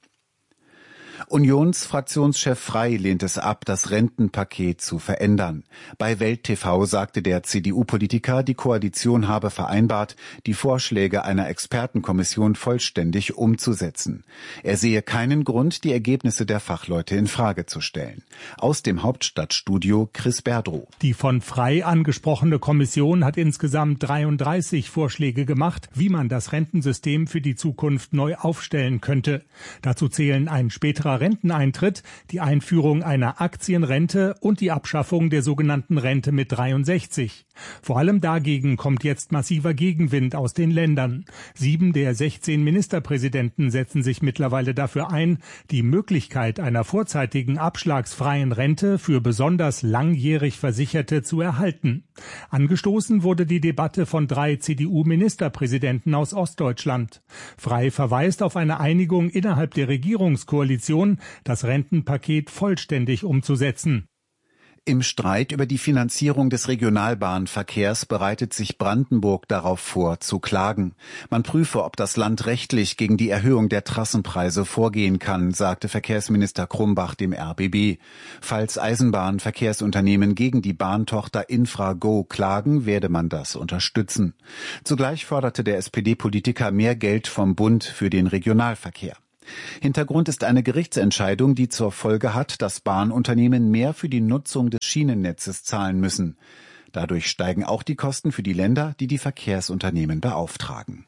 Unionsfraktionschef Frey lehnt es ab, das Rentenpaket zu verändern. Bei Welt T V sagte der C D U-Politiker, die Koalition habe vereinbart, die Vorschläge einer Expertenkommission vollständig umzusetzen. Er sehe keinen Grund, die Ergebnisse der Fachleute in Frage zu stellen. Aus dem Hauptstadtstudio Chris Berdrow. Die von Frey angesprochene Kommission hat insgesamt dreiunddreißig Vorschläge gemacht, wie man das Rentensystem für die Zukunft neu aufstellen könnte. Dazu zählen ein späterer Renteneintritt, die Einführung einer Aktienrente und die Abschaffung der sogenannten Rente mit dreiundsechzig. Vor allem dagegen kommt jetzt massiver Gegenwind aus den Ländern. Sieben der sechzehn Ministerpräsidenten setzen sich mittlerweile dafür ein, die Möglichkeit einer vorzeitigen abschlagsfreien Rente für besonders langjährig Versicherte zu erhalten. Angestoßen wurde die Debatte von drei C D U-Ministerpräsidenten aus Ostdeutschland. Frey verweist auf eine Einigung innerhalb der Regierungskoalition, das Rentenpaket vollständig umzusetzen. Im Streit über die Finanzierung des Regionalbahnverkehrs bereitet sich Brandenburg darauf vor, zu klagen. Man prüfe, ob das Land rechtlich gegen die Erhöhung der Trassenpreise vorgehen kann, sagte Verkehrsminister Krumbach dem R B B. Falls Eisenbahnverkehrsunternehmen gegen die Bahntochter Infrago klagen, werde man das unterstützen. Zugleich forderte der S P D-Politiker mehr Geld vom Bund für den Regionalverkehr. Hintergrund ist eine Gerichtsentscheidung, die zur Folge hat, dass Bahnunternehmen mehr für die Nutzung des Schienennetzes zahlen müssen. Dadurch steigen auch die Kosten für die Länder, die die Verkehrsunternehmen beauftragen.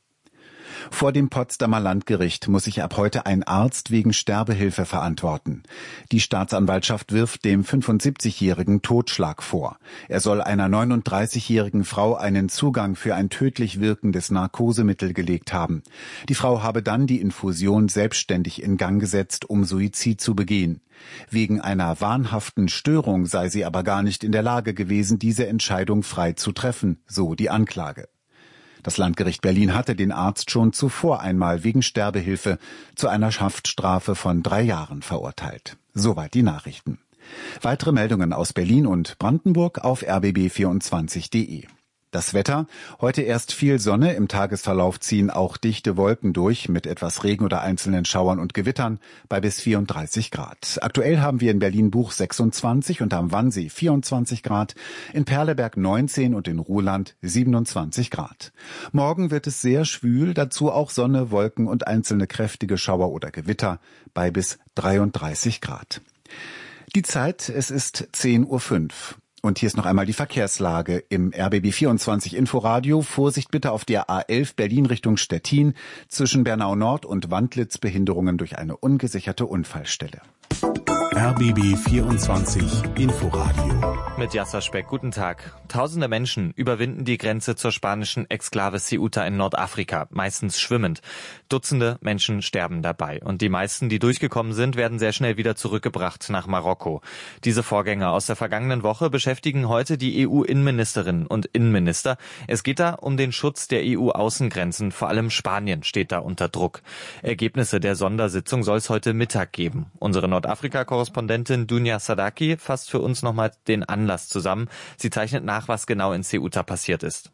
Vor dem Potsdamer Landgericht muss sich ab heute ein Arzt wegen Sterbehilfe verantworten. Die Staatsanwaltschaft wirft dem fünfundsiebzigjährigen Totschlag vor. Er soll einer neununddreißigjährigen Frau einen Zugang für ein tödlich wirkendes Narkosemittel gelegt haben. Die Frau habe dann die Infusion selbstständig in Gang gesetzt, um Suizid zu begehen. Wegen einer wahnhaften Störung sei sie aber gar nicht in der Lage gewesen, diese Entscheidung frei zu treffen, so die Anklage. Das Landgericht Berlin hatte den Arzt schon zuvor einmal wegen Sterbehilfe zu einer Haftstrafe von drei Jahren verurteilt. Soweit die Nachrichten. Weitere Meldungen aus Berlin und Brandenburg auf r b b vierundzwanzig punkt de. Das Wetter: Heute erst viel Sonne, im Tagesverlauf ziehen auch dichte Wolken durch mit etwas Regen oder einzelnen Schauern und Gewittern bei bis vierunddreißig Grad. Aktuell haben wir in Berlin-Buch sechsundzwanzig und am Wannsee vierundzwanzig Grad, in Perleberg neunzehn und in Ruhland siebenundzwanzig Grad. Morgen wird es sehr schwül, dazu auch Sonne, Wolken und einzelne kräftige Schauer oder Gewitter bei bis dreiunddreißig Grad. Die Zeit: Es ist zehn Uhr fünf. Und hier ist noch einmal die Verkehrslage im R B B vierundzwanzig Inforadio. Vorsicht bitte auf der A elf Berlin Richtung Stettin. Zwischen Bernau Nord und Wandlitz Behinderungen durch eine ungesicherte Unfallstelle. R B B vierundzwanzig Inforadio. Mit Yasser Speck, guten Tag. Tausende Menschen überwinden die Grenze zur spanischen Exklave Ceuta in Nordafrika, meistens schwimmend. Dutzende Menschen sterben dabei. Und die meisten, die durchgekommen sind, werden sehr schnell wieder zurückgebracht nach Marokko. Diese Vorgänge aus der vergangenen Woche beschäftigen heute die E U-Innenministerinnen und Innenminister. Es geht da um den Schutz der E U-Außengrenzen. Vor allem Spanien steht da unter Druck. Ergebnisse der Sondersitzung soll es heute Mittag geben. Unsere Nordafrika-Korrespondentin Dunja Sadaki fasst für uns nochmal den Anlass zusammen. Sie zeichnet nach, was genau in Ceuta passiert ist.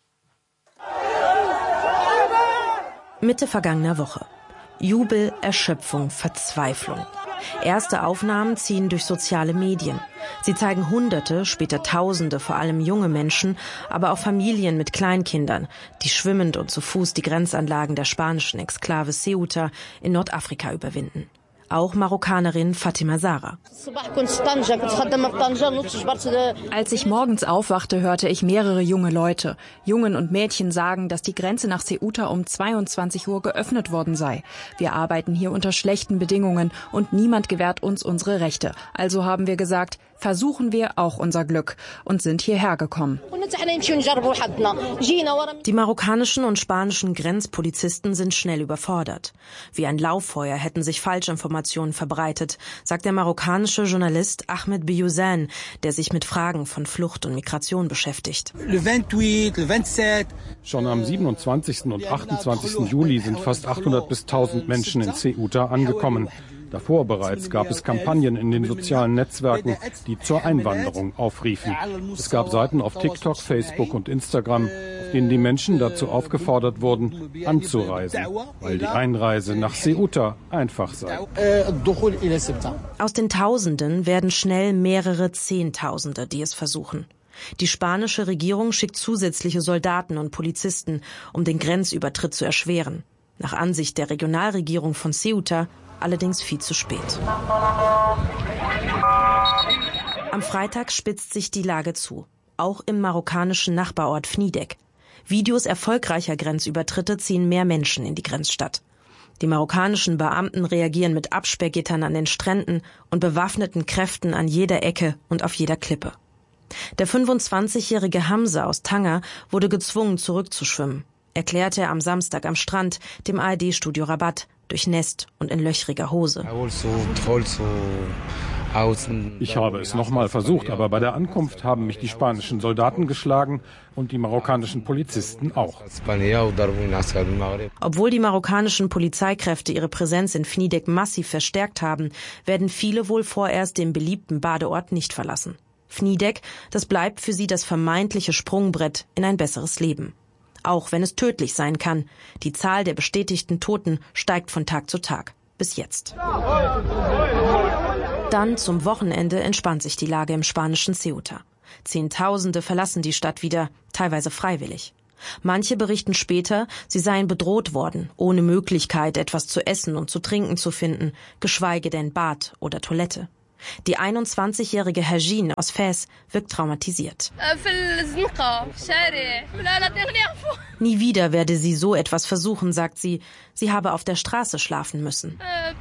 Mitte vergangener Woche. Jubel, Erschöpfung, Verzweiflung. Erste Aufnahmen ziehen durch soziale Medien. Sie zeigen Hunderte, später Tausende, vor allem junge Menschen, aber auch Familien mit Kleinkindern, die schwimmend und zu Fuß die Grenzanlagen der spanischen Exklave Ceuta in Nordafrika überwinden. Auch Marokkanerin Fatima Zara. Als ich morgens aufwachte, hörte ich mehrere junge Leute, Jungen und Mädchen sagen, dass die Grenze nach Ceuta um zweiundzwanzig Uhr geöffnet worden sei. Wir arbeiten hier unter schlechten Bedingungen und niemand gewährt uns unsere Rechte. Also haben wir gesagt, versuchen wir auch unser Glück und sind hierher gekommen. Die marokkanischen und spanischen Grenzpolizisten sind schnell überfordert. Wie ein Lauffeuer hätten sich Falschinformationen verbreitet, sagt der marokkanische Journalist Ahmed Biouzane, der sich mit Fragen von Flucht und Migration beschäftigt. Schon am siebenundzwanzigsten und achtundzwanzigsten Juli sind fast achthundert bis tausend Menschen in Ceuta angekommen. Davor bereits gab es Kampagnen in den sozialen Netzwerken, die zur Einwanderung aufriefen. Es gab Seiten auf TikTok, Facebook und Instagram, auf denen die Menschen dazu aufgefordert wurden, anzureisen, weil die Einreise nach Ceuta einfach sei. Aus den Tausenden werden schnell mehrere Zehntausende, die es versuchen. Die spanische Regierung schickt zusätzliche Soldaten und Polizisten, um den Grenzübertritt zu erschweren. Nach Ansicht der Regionalregierung von Ceuta allerdings viel zu spät. Am Freitag spitzt sich die Lage zu, auch im marokkanischen Nachbarort Fnidek. Videos erfolgreicher Grenzübertritte ziehen mehr Menschen in die Grenzstadt. Die marokkanischen Beamten reagieren mit Absperrgittern an den Stränden und bewaffneten Kräften an jeder Ecke und auf jeder Klippe. Der fünfundzwanzigjährige Hamza aus Tanger wurde gezwungen, zurückzuschwimmen, erklärte er am Samstag am Strand dem A R D-Studio Rabat, durchnässt und in löchriger Hose. Ich habe es nochmal versucht, aber bei der Ankunft haben mich die spanischen Soldaten geschlagen und die marokkanischen Polizisten auch. Obwohl die marokkanischen Polizeikräfte ihre Präsenz in Fnidek massiv verstärkt haben, werden viele wohl vorerst den beliebten Badeort nicht verlassen. Fnidek, das bleibt für sie das vermeintliche Sprungbrett in ein besseres Leben. Auch wenn es tödlich sein kann. Die Zahl der bestätigten Toten steigt von Tag zu Tag. Bis jetzt. Dann zum Wochenende entspannt sich die Lage im spanischen Ceuta. Zehntausende verlassen die Stadt wieder, teilweise freiwillig. Manche berichten später, sie seien bedroht worden, ohne Möglichkeit, etwas zu essen und zu trinken zu finden, geschweige denn Bad oder Toilette. Die einundzwanzigjährige Hajin aus Fez wirkt traumatisiert. Nie wieder werde sie so etwas versuchen, sagt sie. Sie habe auf der Straße schlafen müssen.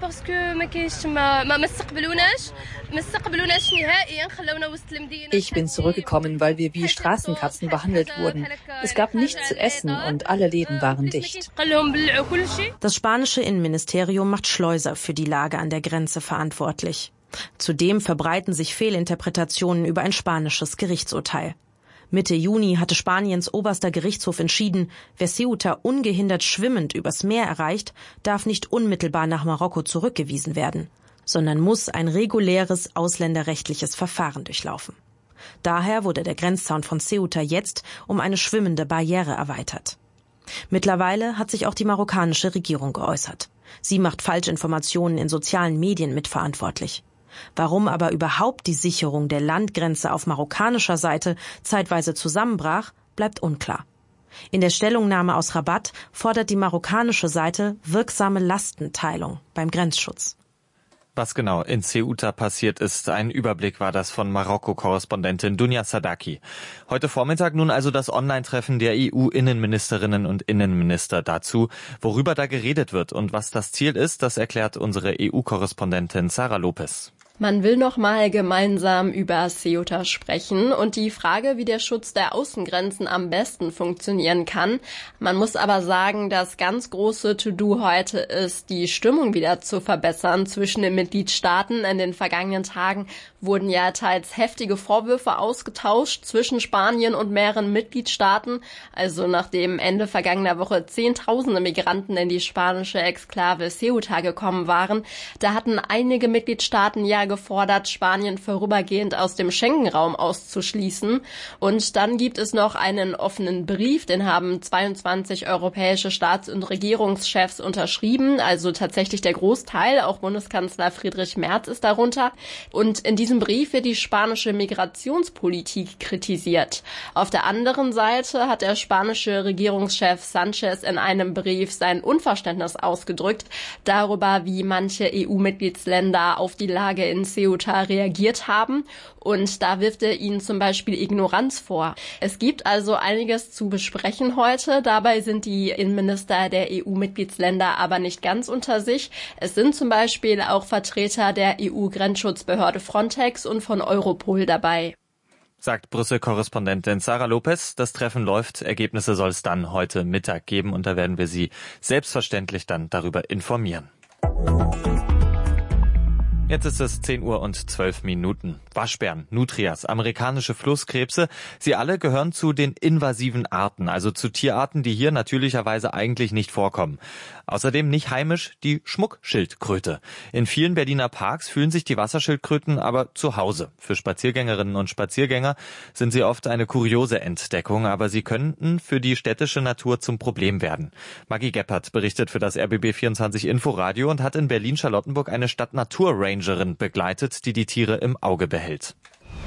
Ich bin zurückgekommen, weil wir wie Straßenkatzen behandelt wurden. Es gab nichts zu essen und alle Läden waren dicht. Das spanische Innenministerium macht Schleuser für die Lage an der Grenze verantwortlich. Zudem verbreiten sich Fehlinterpretationen über ein spanisches Gerichtsurteil. Mitte Juni hatte Spaniens oberster Gerichtshof entschieden, wer Ceuta ungehindert schwimmend übers Meer erreicht, darf nicht unmittelbar nach Marokko zurückgewiesen werden, sondern muss ein reguläres ausländerrechtliches Verfahren durchlaufen. Daher wurde der Grenzzaun von Ceuta jetzt um eine schwimmende Barriere erweitert. Mittlerweile hat sich auch die marokkanische Regierung geäußert. Sie macht Falschinformationen in sozialen Medien mitverantwortlich. Warum aber überhaupt die Sicherung der Landgrenze auf marokkanischer Seite zeitweise zusammenbrach, bleibt unklar. In der Stellungnahme aus Rabat fordert die marokkanische Seite wirksame Lastenteilung beim Grenzschutz. Was genau in Ceuta passiert ist, ein Überblick war das von Marokko-Korrespondentin Dunja Sadaki. Heute Vormittag nun also das Online-Treffen der E U-Innenministerinnen und Innenminister dazu. Worüber da geredet wird und was das Ziel ist, das erklärt unsere E U-Korrespondentin Sarah Lopez. Man will noch mal gemeinsam über Ceuta sprechen und die Frage, wie der Schutz der Außengrenzen am besten funktionieren kann. Man muss aber sagen, das ganz große To-Do heute ist, die Stimmung wieder zu verbessern zwischen den Mitgliedstaaten. In den vergangenen Tagen wurden ja teils heftige Vorwürfe ausgetauscht zwischen Spanien und mehreren Mitgliedstaaten. Also nachdem Ende vergangener Woche Zehntausende Migranten in die spanische Exklave Ceuta gekommen waren, da hatten einige Mitgliedstaaten ja gefordert, Spanien vorübergehend aus dem Schengen-Raum auszuschließen. Und dann gibt es noch einen offenen Brief, den haben zweiundzwanzig europäische Staats- und Regierungschefs unterschrieben, also tatsächlich der Großteil, auch Bundeskanzler Friedrich Merz ist darunter. Und in diesem Brief wird die spanische Migrationspolitik kritisiert. Auf der anderen Seite hat der spanische Regierungschef Sanchez in einem Brief sein Unverständnis ausgedrückt darüber, wie manche E U-Mitgliedsländer auf die Lage in Ceuta reagiert haben. Und da wirft er ihnen zum Beispiel Ignoranz vor. Es gibt also einiges zu besprechen heute. Dabei sind die Innenminister der E U-Mitgliedsländer aber nicht ganz unter sich. Es sind zum Beispiel auch Vertreter der E U-Grenzschutzbehörde Frontex und von Europol dabei. Sagt Brüssel-Korrespondentin Sarah Lopez. Das Treffen läuft. Ergebnisse soll es dann heute Mittag geben und da werden wir Sie selbstverständlich dann darüber informieren. Jetzt ist es zehn Uhr und zwölf Minuten. Waschbären, Nutrias, amerikanische Flusskrebse, sie alle gehören zu den invasiven Arten, also zu Tierarten, die hier natürlicherweise eigentlich nicht vorkommen. Außerdem nicht heimisch die Schmuckschildkröte. In vielen Berliner Parks fühlen sich die Wasserschildkröten aber zu Hause. Für Spaziergängerinnen und Spaziergänger sind sie oft eine kuriose Entdeckung, aber sie könnten für die städtische Natur zum Problem werden. Maggie Geppert berichtet für das R B B vierundzwanzig Inforadio und hat in Berlin-Charlottenburg eine Stadt-Natur-Rangerin begleitet, die die Tiere im Auge behält.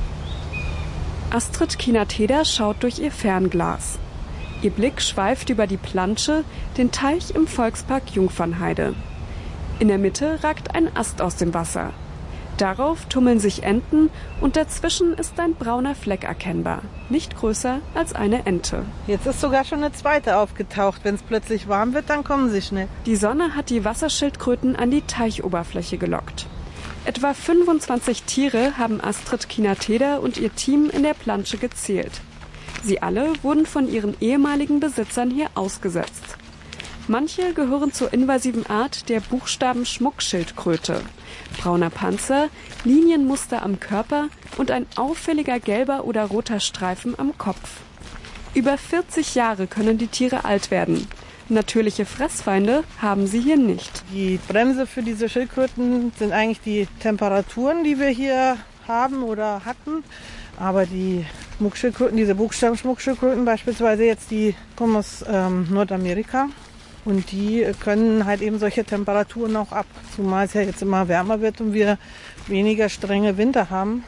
Astrid Kinateder schaut durch ihr Fernglas. Ihr Blick schweift über die Plansche, den Teich im Volkspark Jungfernheide. In der Mitte ragt ein Ast aus dem Wasser. Darauf tummeln sich Enten und dazwischen ist ein brauner Fleck erkennbar, nicht größer als eine Ente. Jetzt ist sogar schon eine zweite aufgetaucht. Wenn es plötzlich warm wird, dann kommen sie schnell. Die Sonne hat die Wasserschildkröten an die Teichoberfläche gelockt. Etwa fünfundzwanzig Tiere haben Astrid Kinateder und ihr Team in der Plansche gezählt. Sie alle wurden von ihren ehemaligen Besitzern hier ausgesetzt. Manche gehören zur invasiven Art der Buchstaben-Schmuckschildkröte. Brauner Panzer, Linienmuster am Körper und ein auffälliger gelber oder roter Streifen am Kopf. Über vierzig Jahre können die Tiere alt werden. Natürliche Fressfeinde haben sie hier nicht. Die Bremse für diese Schildkröten sind eigentlich die Temperaturen, die wir hier haben oder hatten. Aber die Schmuckschildkröten, diese Buchstabenschmuckschildkröten beispielsweise jetzt, die kommen aus ähm, Nordamerika. Und die können halt eben solche Temperaturen auch ab. Zumal es ja jetzt immer wärmer wird und wir weniger strenge Winter haben.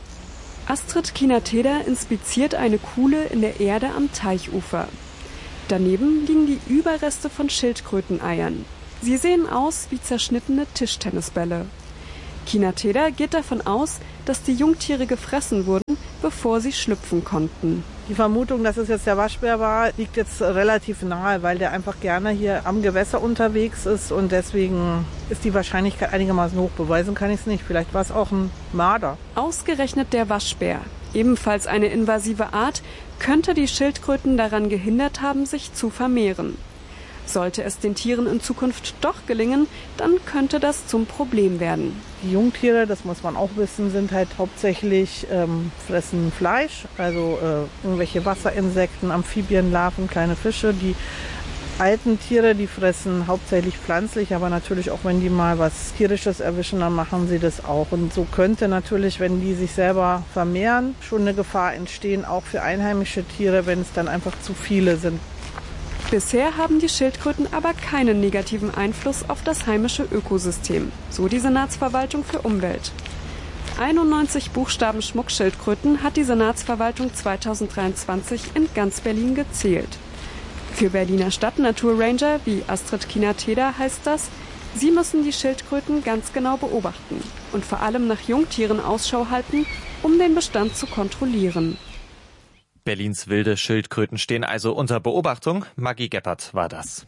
Astrid Kinateder inspiziert eine Kuhle in der Erde am Teichufer. Daneben liegen die Überreste von Schildkröteneiern. Sie sehen aus wie zerschnittene Tischtennisbälle. Kinateder geht davon aus, dass die Jungtiere gefressen wurden, bevor sie schlüpfen konnten. Die Vermutung, dass es jetzt der Waschbär war, liegt jetzt relativ nahe, weil der einfach gerne hier am Gewässer unterwegs ist und deswegen ist die Wahrscheinlichkeit einigermaßen hoch. Beweisen kann ich es nicht. Vielleicht war es auch ein Marder. Ausgerechnet der Waschbär, ebenfalls eine invasive Art, könnte die Schildkröten daran gehindert haben, sich zu vermehren. Sollte es den Tieren in Zukunft doch gelingen, dann könnte das zum Problem werden. Die Jungtiere, das muss man auch wissen, sind halt hauptsächlich ähm, fressen Fleisch, also äh, irgendwelche Wasserinsekten, Amphibienlarven, kleine Fische. Die alten Tiere, die fressen hauptsächlich pflanzlich, aber natürlich auch, wenn die mal was Tierisches erwischen, dann machen sie das auch. Und so könnte natürlich, wenn die sich selber vermehren, schon eine Gefahr entstehen, auch für einheimische Tiere, wenn es dann einfach zu viele sind. Bisher haben die Schildkröten aber keinen negativen Einfluss auf das heimische Ökosystem, so die Senatsverwaltung für Umwelt. einundneunzig Buchstaben Schmuckschildkröten hat die Senatsverwaltung zweitausenddreiundzwanzig in ganz Berlin gezählt. Für Berliner Stadtnaturranger wie Astrid Kinateder heißt das, sie müssen die Schildkröten ganz genau beobachten und vor allem nach Jungtieren Ausschau halten, um den Bestand zu kontrollieren. Berlins wilde Schildkröten stehen also unter Beobachtung. Maggie Geppert war das.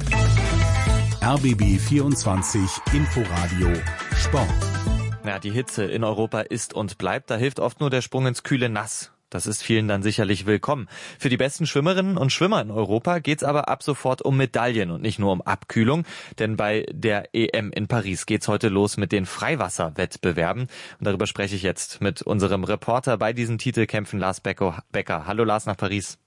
R B B vierundzwanzig Inforadio Sport. Ja, die Hitze in Europa ist und bleibt. Da hilft oft nur der Sprung ins kühle Nass. Das ist vielen dann sicherlich willkommen. Für die besten Schwimmerinnen und Schwimmer in Europa geht's aber ab sofort um Medaillen und nicht nur um Abkühlung. Denn bei der E M in Paris geht's heute los mit den Freiwasserwettbewerben. Und darüber spreche ich jetzt mit unserem Reporter bei diesen Titelkämpfen, Lars Becker. Hallo Lars nach Paris.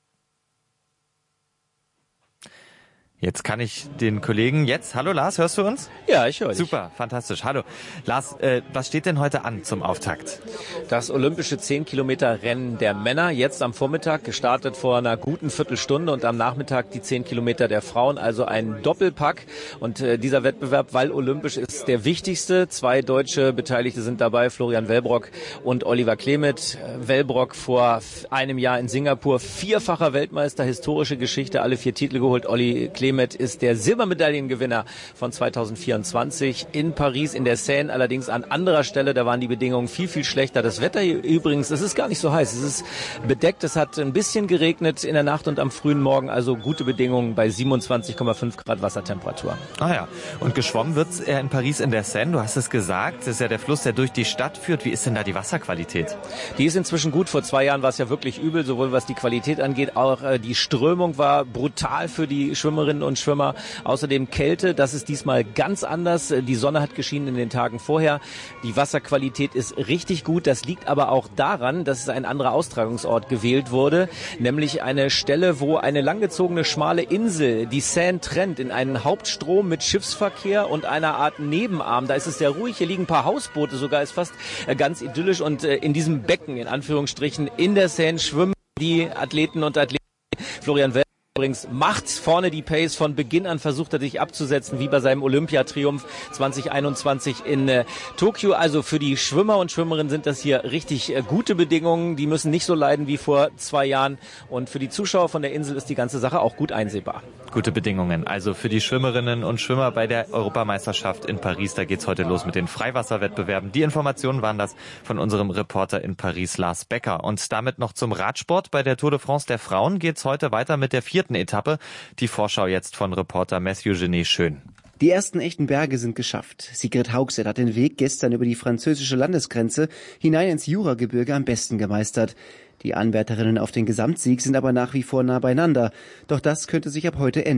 Jetzt kann ich den Kollegen jetzt. Hallo Lars, hörst du uns? Ja, ich höre dich. Super, fantastisch. Hallo. Lars, äh, was steht denn heute an zum Auftakt? Das olympische zehn Kilometer Rennen der Männer, jetzt am Vormittag, gestartet vor einer guten Viertelstunde und am Nachmittag die zehn Kilometer der Frauen, also ein Doppelpack. Und äh, dieser Wettbewerb, weil olympisch, ist der wichtigste. Zwei deutsche Beteiligte sind dabei, Florian Wellbrock und Oliver Klemet. Wellbrock vor einem Jahr in Singapur, vierfacher Weltmeister, historische Geschichte, alle vier Titel geholt. Olli Klemet ist der Silbermedaillengewinner von zweitausendvierundzwanzig in Paris, in der Seine, allerdings an anderer Stelle. Da waren die Bedingungen viel, viel schlechter. Das Wetter hier übrigens, es ist gar nicht so heiß. Es ist bedeckt, es hat ein bisschen geregnet in der Nacht und am frühen Morgen, also gute Bedingungen bei siebenundzwanzig Komma fünf Grad Wassertemperatur. Ah ja, und geschwommen wird's eher in Paris in der Seine, du hast es gesagt. Das ist ja der Fluss, der durch die Stadt führt. Wie ist denn da die Wasserqualität? Die ist inzwischen gut. Vor zwei Jahren war es ja wirklich übel, sowohl was die Qualität angeht, auch äh, die Strömung war brutal für die Schwimmerinnen und Schwimmer. Außerdem Kälte, das ist diesmal ganz anders. Die Sonne hat geschienen in den Tagen vorher. Die Wasserqualität ist richtig gut. Das liegt aber auch daran, dass ein anderer Austragungsort gewählt wurde, nämlich eine Stelle, wo eine langgezogene schmale Insel die Seine trennt in einen Hauptstrom mit Schiffsverkehr und einer Art Nebenarm. Da ist es sehr ruhig. Hier liegen ein paar Hausboote, sogar ist fast ganz idyllisch. Und in diesem Becken, in Anführungsstrichen, in der Seine schwimmen die Athleten und Athleten. Florian Wellbrock übrigens macht vorne die Pace. Von Beginn an versucht er sich abzusetzen, wie bei seinem Olympiatriumph zwanzig einundzwanzig in äh, Tokio. Also für die Schwimmer und Schwimmerinnen sind das hier richtig äh, gute Bedingungen. Die müssen nicht so leiden wie vor zwei Jahren. Und für die Zuschauer von der Insel ist die ganze Sache auch gut einsehbar. Gute Bedingungen. Also für die Schwimmerinnen und Schwimmer bei der Europameisterschaft in Paris. Da geht's heute los mit den Freiwasserwettbewerben. Die Informationen waren das von unserem Reporter in Paris, Lars Becker. Und damit noch zum Radsport. Bei der Tour de France der Frauen geht's heute weiter mit der vierten Etappe. Die Vorschau jetzt von Reporter Matthew Genet Schön. Die ersten echten Berge sind geschafft. Sigrid Hauxel hat den Weg gestern über die französische Landesgrenze hinein ins Juragebirge am besten gemeistert. Die Anwärterinnen auf den Gesamtsieg sind aber nach wie vor nah beieinander. Doch das könnte sich ab heute ändern.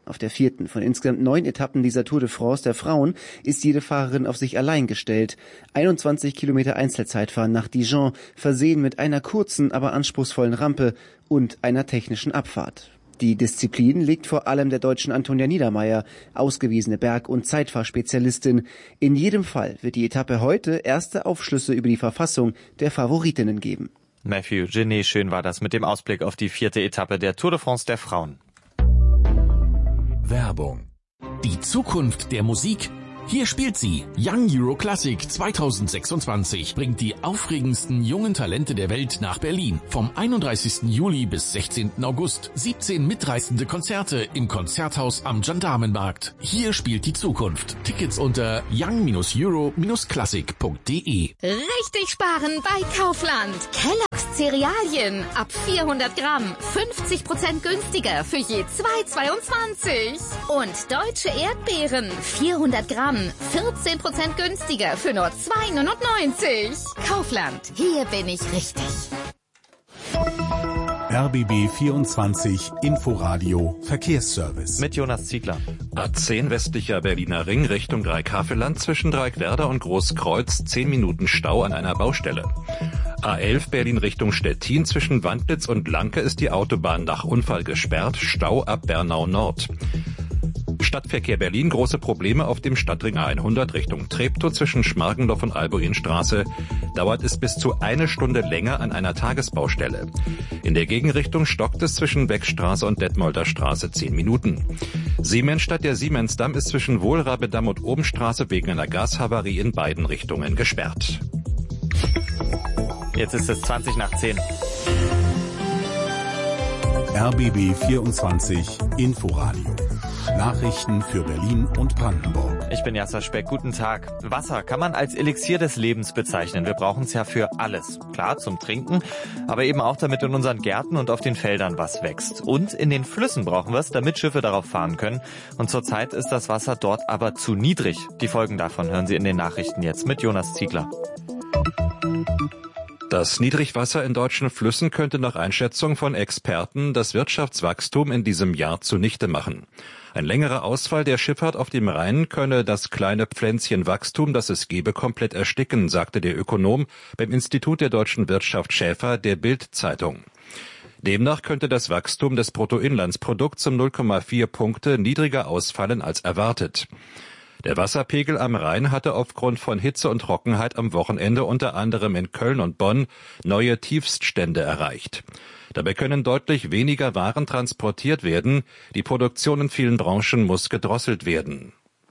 Auf der vierten von insgesamt neun Etappen dieser Tour de France der Frauen ist jede Fahrerin auf sich allein gestellt. einundzwanzig Kilometer Einzelzeitfahren nach Dijon, versehen mit einer kurzen, aber anspruchsvollen Rampe und einer technischen Abfahrt. Die Disziplin liegt vor allem der Deutschen Antonia Niedermeyer, ausgewiesene Berg- und Zeitfahrspezialistin. In jedem Fall wird die Etappe heute erste Aufschlüsse über die Verfassung der Favoritinnen geben. Matthew Genet, schön war das mit dem Ausblick auf die vierte Etappe der Tour de France der Frauen. Werbung. Die Zukunft der Musik? Hier spielt sie. Young Euro Classic zweitausendsechsundzwanzig bringt die aufregendsten jungen Talente der Welt nach Berlin. Vom einunddreißigsten Juli bis sechzehnten August. siebzehn mitreißende Konzerte im Konzerthaus am Gendarmenmarkt. Hier spielt die Zukunft. Tickets unter young euro classic punkt de. Richtig sparen bei Kaufland. Kellogg's Cerealien ab vierhundert Gramm. fünfzig Prozent günstiger für je zwei zweiundzwanzig. Und deutsche Erdbeeren. vierhundert Gramm. vierzehn Prozent günstiger für nur zwei neunundneunzig. Kaufland, hier bin ich richtig. R B B vierundzwanzig Inforadio Verkehrsservice. Mit Jonas Ziegler. A zehn westlicher Berliner Ring Richtung Dreieckhavelland zwischen Dreieckwerder und Großkreuz zehn Minuten Stau an einer Baustelle. A elf Berlin Richtung Stettin zwischen Wandlitz und Lanke ist die Autobahn nach Unfall gesperrt, Stau ab Bernau Nord. Stadtverkehr Berlin, große Probleme auf dem Stadtring A hundert Richtung Treptow zwischen Schmargendorf und Albuinstraße. Dauert es bis zu eine Stunde länger an einer Tagesbaustelle. In der Gegenrichtung stockt es zwischen Beckstraße und Detmolder Straße zehn Minuten. Siemensstadt, der Siemensdamm ist zwischen Wohlrabedamm und Obenstraße wegen einer Gashavarie in beiden Richtungen gesperrt. Jetzt ist es zwanzig nach zehn. R B B vierundzwanzig Inforadio. Nachrichten für Berlin und Brandenburg. Ich bin Jasser Speck, guten Tag. Wasser kann man als Elixier des Lebens bezeichnen. Wir brauchen es ja für alles. Klar, zum Trinken, aber eben auch damit in unseren Gärten und auf den Feldern was wächst. Und in den Flüssen brauchen wir es, damit Schiffe darauf fahren können. Und zurzeit ist das Wasser dort aber zu niedrig. Die Folgen davon hören Sie in den Nachrichten jetzt mit Jonas Ziegler. Das Niedrigwasser in deutschen Flüssen könnte nach Einschätzung von Experten das Wirtschaftswachstum in diesem Jahr zunichte machen. Ein längerer Ausfall der Schifffahrt auf dem Rhein könne das kleine Pflänzchen Wachstum, das es gebe, komplett ersticken, sagte der Ökonom beim Institut der deutschen Wirtschaft Schäfer der Bild-Zeitung. Demnach könnte das Wachstum des Bruttoinlandsprodukts um null Komma vier Punkte niedriger ausfallen als erwartet. Der Wasserpegel am Rhein hatte aufgrund von Hitze und Trockenheit am Wochenende unter anderem in Köln und Bonn neue Tiefststände erreicht. Dabei können deutlich weniger Waren transportiert werden. Die Produktion in vielen Branchen muss gedrosselt werden.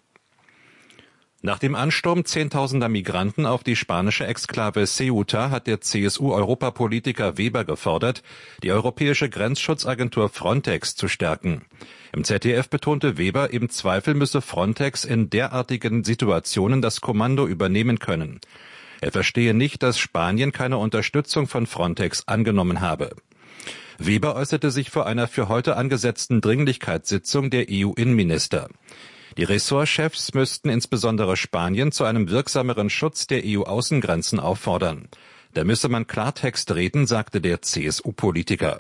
Nach dem Ansturm zehntausender Migranten auf die spanische Exklave Ceuta hat der C S U-Europapolitiker Weber gefordert, die europäische Grenzschutzagentur Frontex zu stärken. Im Z D F betonte Weber, im Zweifel müsse Frontex in derartigen Situationen das Kommando übernehmen können. Er verstehe nicht, dass Spanien keine Unterstützung von Frontex angenommen habe. Weber äußerte sich vor einer für heute angesetzten Dringlichkeitssitzung der E U-Innenminister. Die Ressortchefs müssten insbesondere Spanien zu einem wirksameren Schutz der E U-Außengrenzen auffordern. Da müsse man Klartext reden, sagte der C S U-Politiker.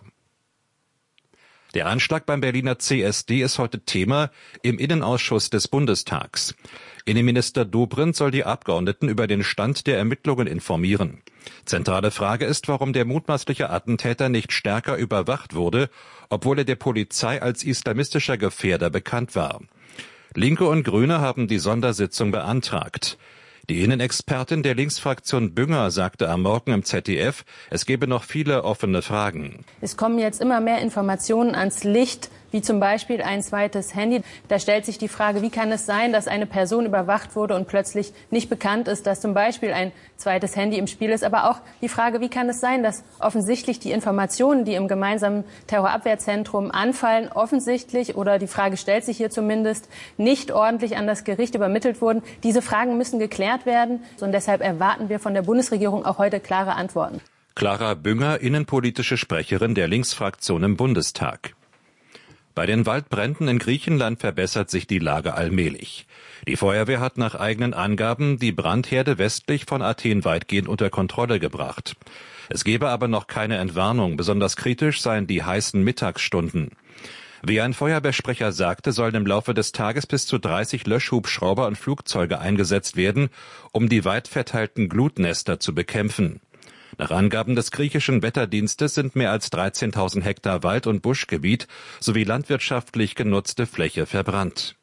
Der Anschlag beim Berliner C S D ist heute Thema im Innenausschuss des Bundestags. Innenminister Dobrindt soll die Abgeordneten über den Stand der Ermittlungen informieren. Zentrale Frage ist, warum der mutmaßliche Attentäter nicht stärker überwacht wurde, obwohl er der Polizei als islamistischer Gefährder bekannt war. Linke und Grüne haben die Sondersitzung beantragt. Die Innenexpertin der Linksfraktion Bünger sagte am Morgen im Z D F, es gebe noch viele offene Fragen. Es kommen jetzt immer mehr Informationen ans Licht, wie zum Beispiel ein zweites Handy. Da stellt sich die Frage, wie kann es sein, dass eine Person überwacht wurde und plötzlich nicht bekannt ist, dass zum Beispiel ein zweites Handy im Spiel ist. Aber auch die Frage, wie kann es sein, dass offensichtlich die Informationen, die im gemeinsamen Terrorabwehrzentrum anfallen, offensichtlich, oder die Frage stellt sich hier zumindest, nicht ordentlich an das Gericht übermittelt wurden. Diese Fragen müssen geklärt werden. Und deshalb erwarten wir von der Bundesregierung auch heute klare Antworten. Clara Bünger, innenpolitische Sprecherin der Linksfraktion im Bundestag. Bei den Waldbränden in Griechenland verbessert sich die Lage allmählich. Die Feuerwehr hat nach eigenen Angaben die Brandherde westlich von Athen weitgehend unter Kontrolle gebracht. Es gebe aber noch keine Entwarnung, besonders kritisch seien die heißen Mittagsstunden. Wie ein Feuerwehrsprecher sagte, sollen im Laufe des Tages bis zu dreißig Löschhubschrauber und Flugzeuge eingesetzt werden, um die weit verteilten Glutnester zu bekämpfen. Nach Angaben des griechischen Wetterdienstes sind mehr als dreizehntausend Hektar Wald- und Buschgebiet sowie landwirtschaftlich genutzte Fläche verbrannt.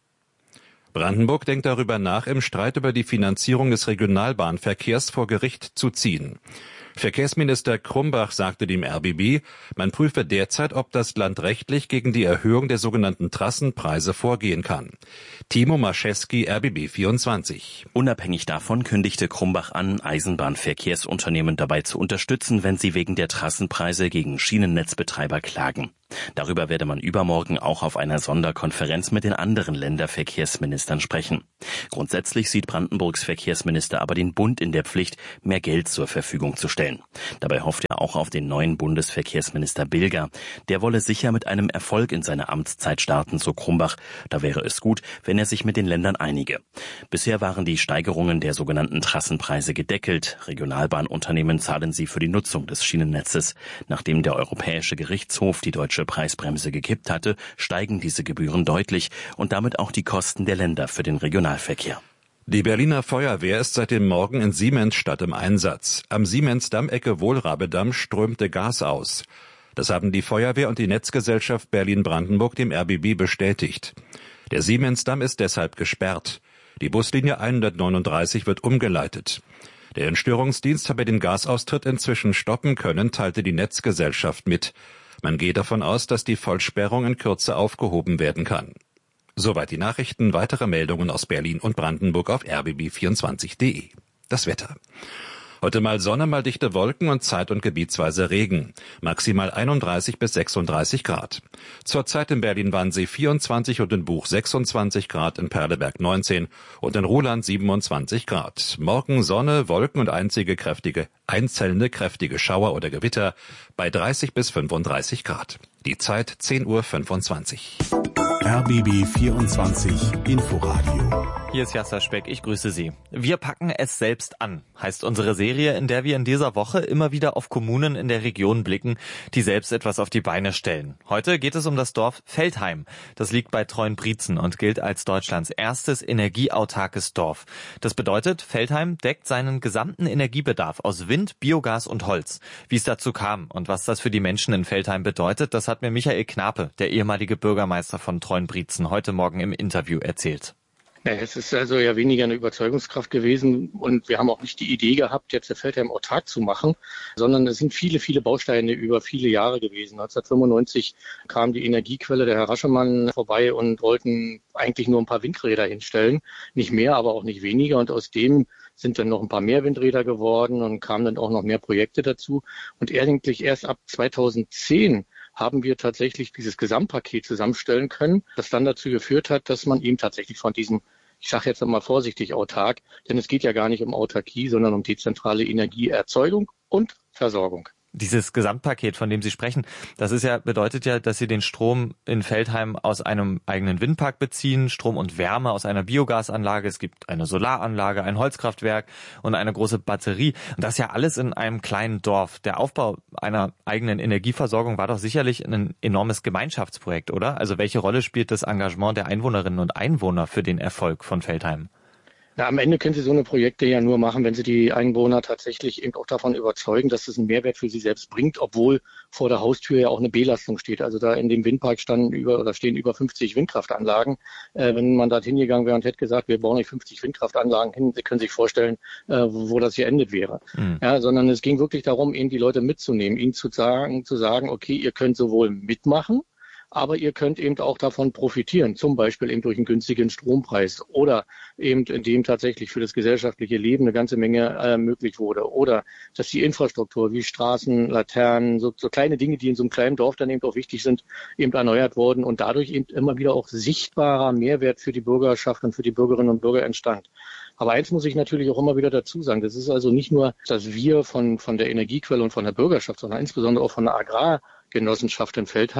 Brandenburg denkt darüber nach, im Streit über die Finanzierung des Regionalbahnverkehrs vor Gericht zu ziehen. Verkehrsminister Krumbach sagte dem R B B, man prüfe derzeit, ob das Land rechtlich gegen die Erhöhung der sogenannten Trassenpreise vorgehen kann. Timo Maschewski, R B B vierundzwanzig. Unabhängig davon kündigte Krumbach an, Eisenbahnverkehrsunternehmen dabei zu unterstützen, wenn sie wegen der Trassenpreise gegen Schienennetzbetreiber klagen. Darüber werde man übermorgen auch auf einer Sonderkonferenz mit den anderen Länderverkehrsministern sprechen. Grundsätzlich sieht Brandenburgs Verkehrsminister aber den Bund in der Pflicht, mehr Geld zur Verfügung zu stellen. Dabei hofft er auch auf den neuen Bundesverkehrsminister Bilger. Der wolle sicher mit einem Erfolg in seine Amtszeit starten, so Krumbach. Da wäre es gut, wenn er sich mit den Ländern einige. Bisher waren die Steigerungen der sogenannten Trassenpreise gedeckelt. Regionalbahnunternehmen zahlen sie für die Nutzung des Schienennetzes. Nachdem der Europäische Gerichtshof die deutsche Preisbremse gekippt hatte, steigen diese Gebühren deutlich und damit auch die Kosten der Länder für den Regionalverkehr. Die Berliner Feuerwehr ist seit dem Morgen in Siemensstadt im Einsatz. Am Siemensdamm Ecke Wohlrabedamm strömte Gas aus. Das haben die Feuerwehr und die Netzgesellschaft Berlin-Brandenburg dem R B B bestätigt. Der Siemensdamm ist deshalb gesperrt. Die Buslinie hundertneununddreißig wird umgeleitet. Der Entstörungsdienst habe den Gasaustritt inzwischen stoppen können, teilte die Netzgesellschaft mit. Man geht davon aus, dass die Vollsperrung in Kürze aufgehoben werden kann. Soweit die Nachrichten. Weitere Meldungen aus Berlin und Brandenburg auf r b b vierundzwanzig punkt de. Das Wetter. Heute mal Sonne, mal dichte Wolken und zeit- und gebietsweise Regen. Maximal einunddreißig bis sechsunddreißig Grad. Zurzeit in Berlin-Wannsee vierundzwanzig und in Buch sechsundzwanzig Grad, in Perleberg neunzehn und in Ruhland siebenundzwanzig Grad. Morgen Sonne, Wolken und einzige kräftige, einzelne kräftige Schauer oder Gewitter bei dreißig bis fünfunddreißig Grad. Die Zeit zehn Uhr fünfundzwanzig. R B B vierundzwanzig Inforadio. Hier ist Jasser Speck, ich grüße Sie. Wir packen es selbst an, heißt unsere Serie, in der wir in dieser Woche immer wieder auf Kommunen in der Region blicken, die selbst etwas auf die Beine stellen. Heute geht es um das Dorf Veltheim. Das liegt bei Treuenbrietzen und gilt als Deutschlands erstes energieautarkes Dorf. Das bedeutet, Veltheim deckt seinen gesamten Energiebedarf aus Wind, Biogas und Holz. Wie es dazu kam und was das für die Menschen in Veltheim bedeutet, das hat mir Michael Knape, der ehemalige Bürgermeister von Treuenbrietzen, heute Morgen im Interview erzählt. Ja, es ist also ja weniger eine Überzeugungskraft gewesen und wir haben auch nicht die Idee gehabt, jetzt der Veltheim autark zu machen, sondern es sind viele, viele Bausteine über viele Jahre gewesen. neunzehnhundertfünfundneunzig kam die Energiequelle, der Herr Raschemann, vorbei und wollten eigentlich nur ein paar Windräder hinstellen. Nicht mehr, aber auch nicht weniger. Und aus dem sind dann noch ein paar mehr Windräder geworden und kamen dann auch noch mehr Projekte dazu. Und eigentlich erst ab zweitausendzehn haben wir tatsächlich dieses Gesamtpaket zusammenstellen können, das dann dazu geführt hat, dass man eben tatsächlich von diesem, ich sage jetzt mal vorsichtig, autark, denn es geht ja gar nicht um Autarkie, sondern um dezentrale Energieerzeugung und Versorgung. Dieses Gesamtpaket, von dem Sie sprechen, das ist ja, bedeutet ja, dass Sie den Strom in Veltheim aus einem eigenen Windpark beziehen, Strom und Wärme aus einer Biogasanlage, es gibt eine Solaranlage, ein Holzkraftwerk und eine große Batterie. Und das ja alles in einem kleinen Dorf. Der Aufbau einer eigenen Energieversorgung war doch sicherlich ein enormes Gemeinschaftsprojekt, oder? Also welche Rolle spielt das Engagement der Einwohnerinnen und Einwohner für den Erfolg von Veltheim? Na, am Ende können Sie so eine Projekte ja nur machen, wenn Sie die Einwohner tatsächlich eben auch davon überzeugen, dass es einen Mehrwert für sie selbst bringt, obwohl vor der Haustür ja auch eine Belastung steht. Also da in dem Windpark standen über oder stehen über fünfzig Windkraftanlagen. Äh, wenn man da hingegangen wäre und hätte gesagt, wir bauen nicht fünfzig Windkraftanlagen hin, Sie können sich vorstellen, äh, wo, wo das hier endet wäre. Mhm. Ja, sondern es ging wirklich darum, eben die Leute mitzunehmen, ihnen zu sagen, zu sagen, okay, ihr könnt sowohl mitmachen, aber ihr könnt eben auch davon profitieren, zum Beispiel eben durch einen günstigen Strompreis oder eben indem tatsächlich für das gesellschaftliche Leben eine ganze Menge äh, möglich wurde oder dass die Infrastruktur wie Straßen, Laternen, so, so kleine Dinge, die in so einem kleinen Dorf dann eben auch wichtig sind, eben erneuert wurden und dadurch eben immer wieder auch sichtbarer Mehrwert für die Bürgerschaft und für die Bürgerinnen und Bürger entstand. Aber eins muss ich natürlich auch immer wieder dazu sagen, das ist also nicht nur, dass wir von, von der Energiequelle und von der Bürgerschaft, sondern insbesondere auch von der Agrargenossenschaft in Veltheim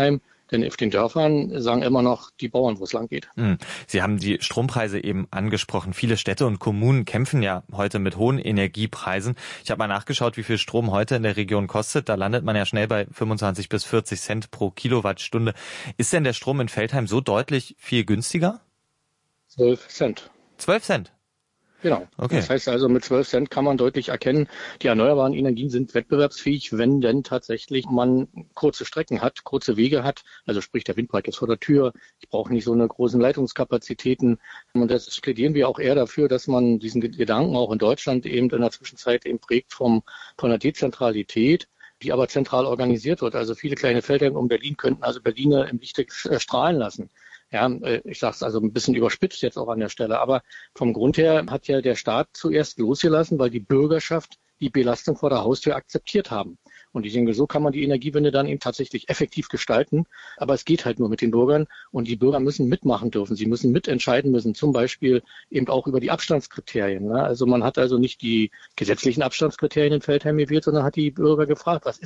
Denn auf den Dörfern sagen immer noch die Bauern, wo es lang geht. Sie haben die Strompreise eben angesprochen. Viele Städte und Kommunen kämpfen ja heute mit hohen Energiepreisen. Ich habe mal nachgeschaut, wie viel Strom heute in der Region kostet. Da landet man ja schnell bei fünfundzwanzig bis vierzig Cent pro Kilowattstunde. Ist denn der Strom in Veltheim so deutlich viel günstiger? zwölf Cent. zwölf Cent? Genau. Okay. Das heißt also, mit zwölf Cent kann man deutlich erkennen, die erneuerbaren Energien sind wettbewerbsfähig, wenn denn tatsächlich man kurze Strecken hat, kurze Wege hat. Also sprich, der Windpark ist vor der Tür. Ich brauche nicht so eine großen Leitungskapazitäten. Und das plädieren wir auch eher dafür, dass man diesen Gedanken auch in Deutschland eben in der Zwischenzeit eben prägt vom, von der Dezentralität, die aber zentral organisiert wird. Also viele kleine Felder um Berlin könnten also Berliner im Lichte strahlen lassen. Ja, ich sage es also ein bisschen überspitzt jetzt auch an der Stelle, aber vom Grund her hat ja der Staat zuerst losgelassen, weil die Bürgerschaft die Belastung vor der Haustür akzeptiert haben. Und ich denke, so kann man die Energiewende dann eben tatsächlich effektiv gestalten. Aber es geht halt nur mit den Bürgern und die Bürger müssen mitmachen dürfen. Sie müssen mitentscheiden müssen, zum Beispiel eben auch über die Abstandskriterien. Ne? Also man hat also nicht die gesetzlichen Abstandskriterien in Veltheim gewählt, sondern hat die Bürger gefragt, was ist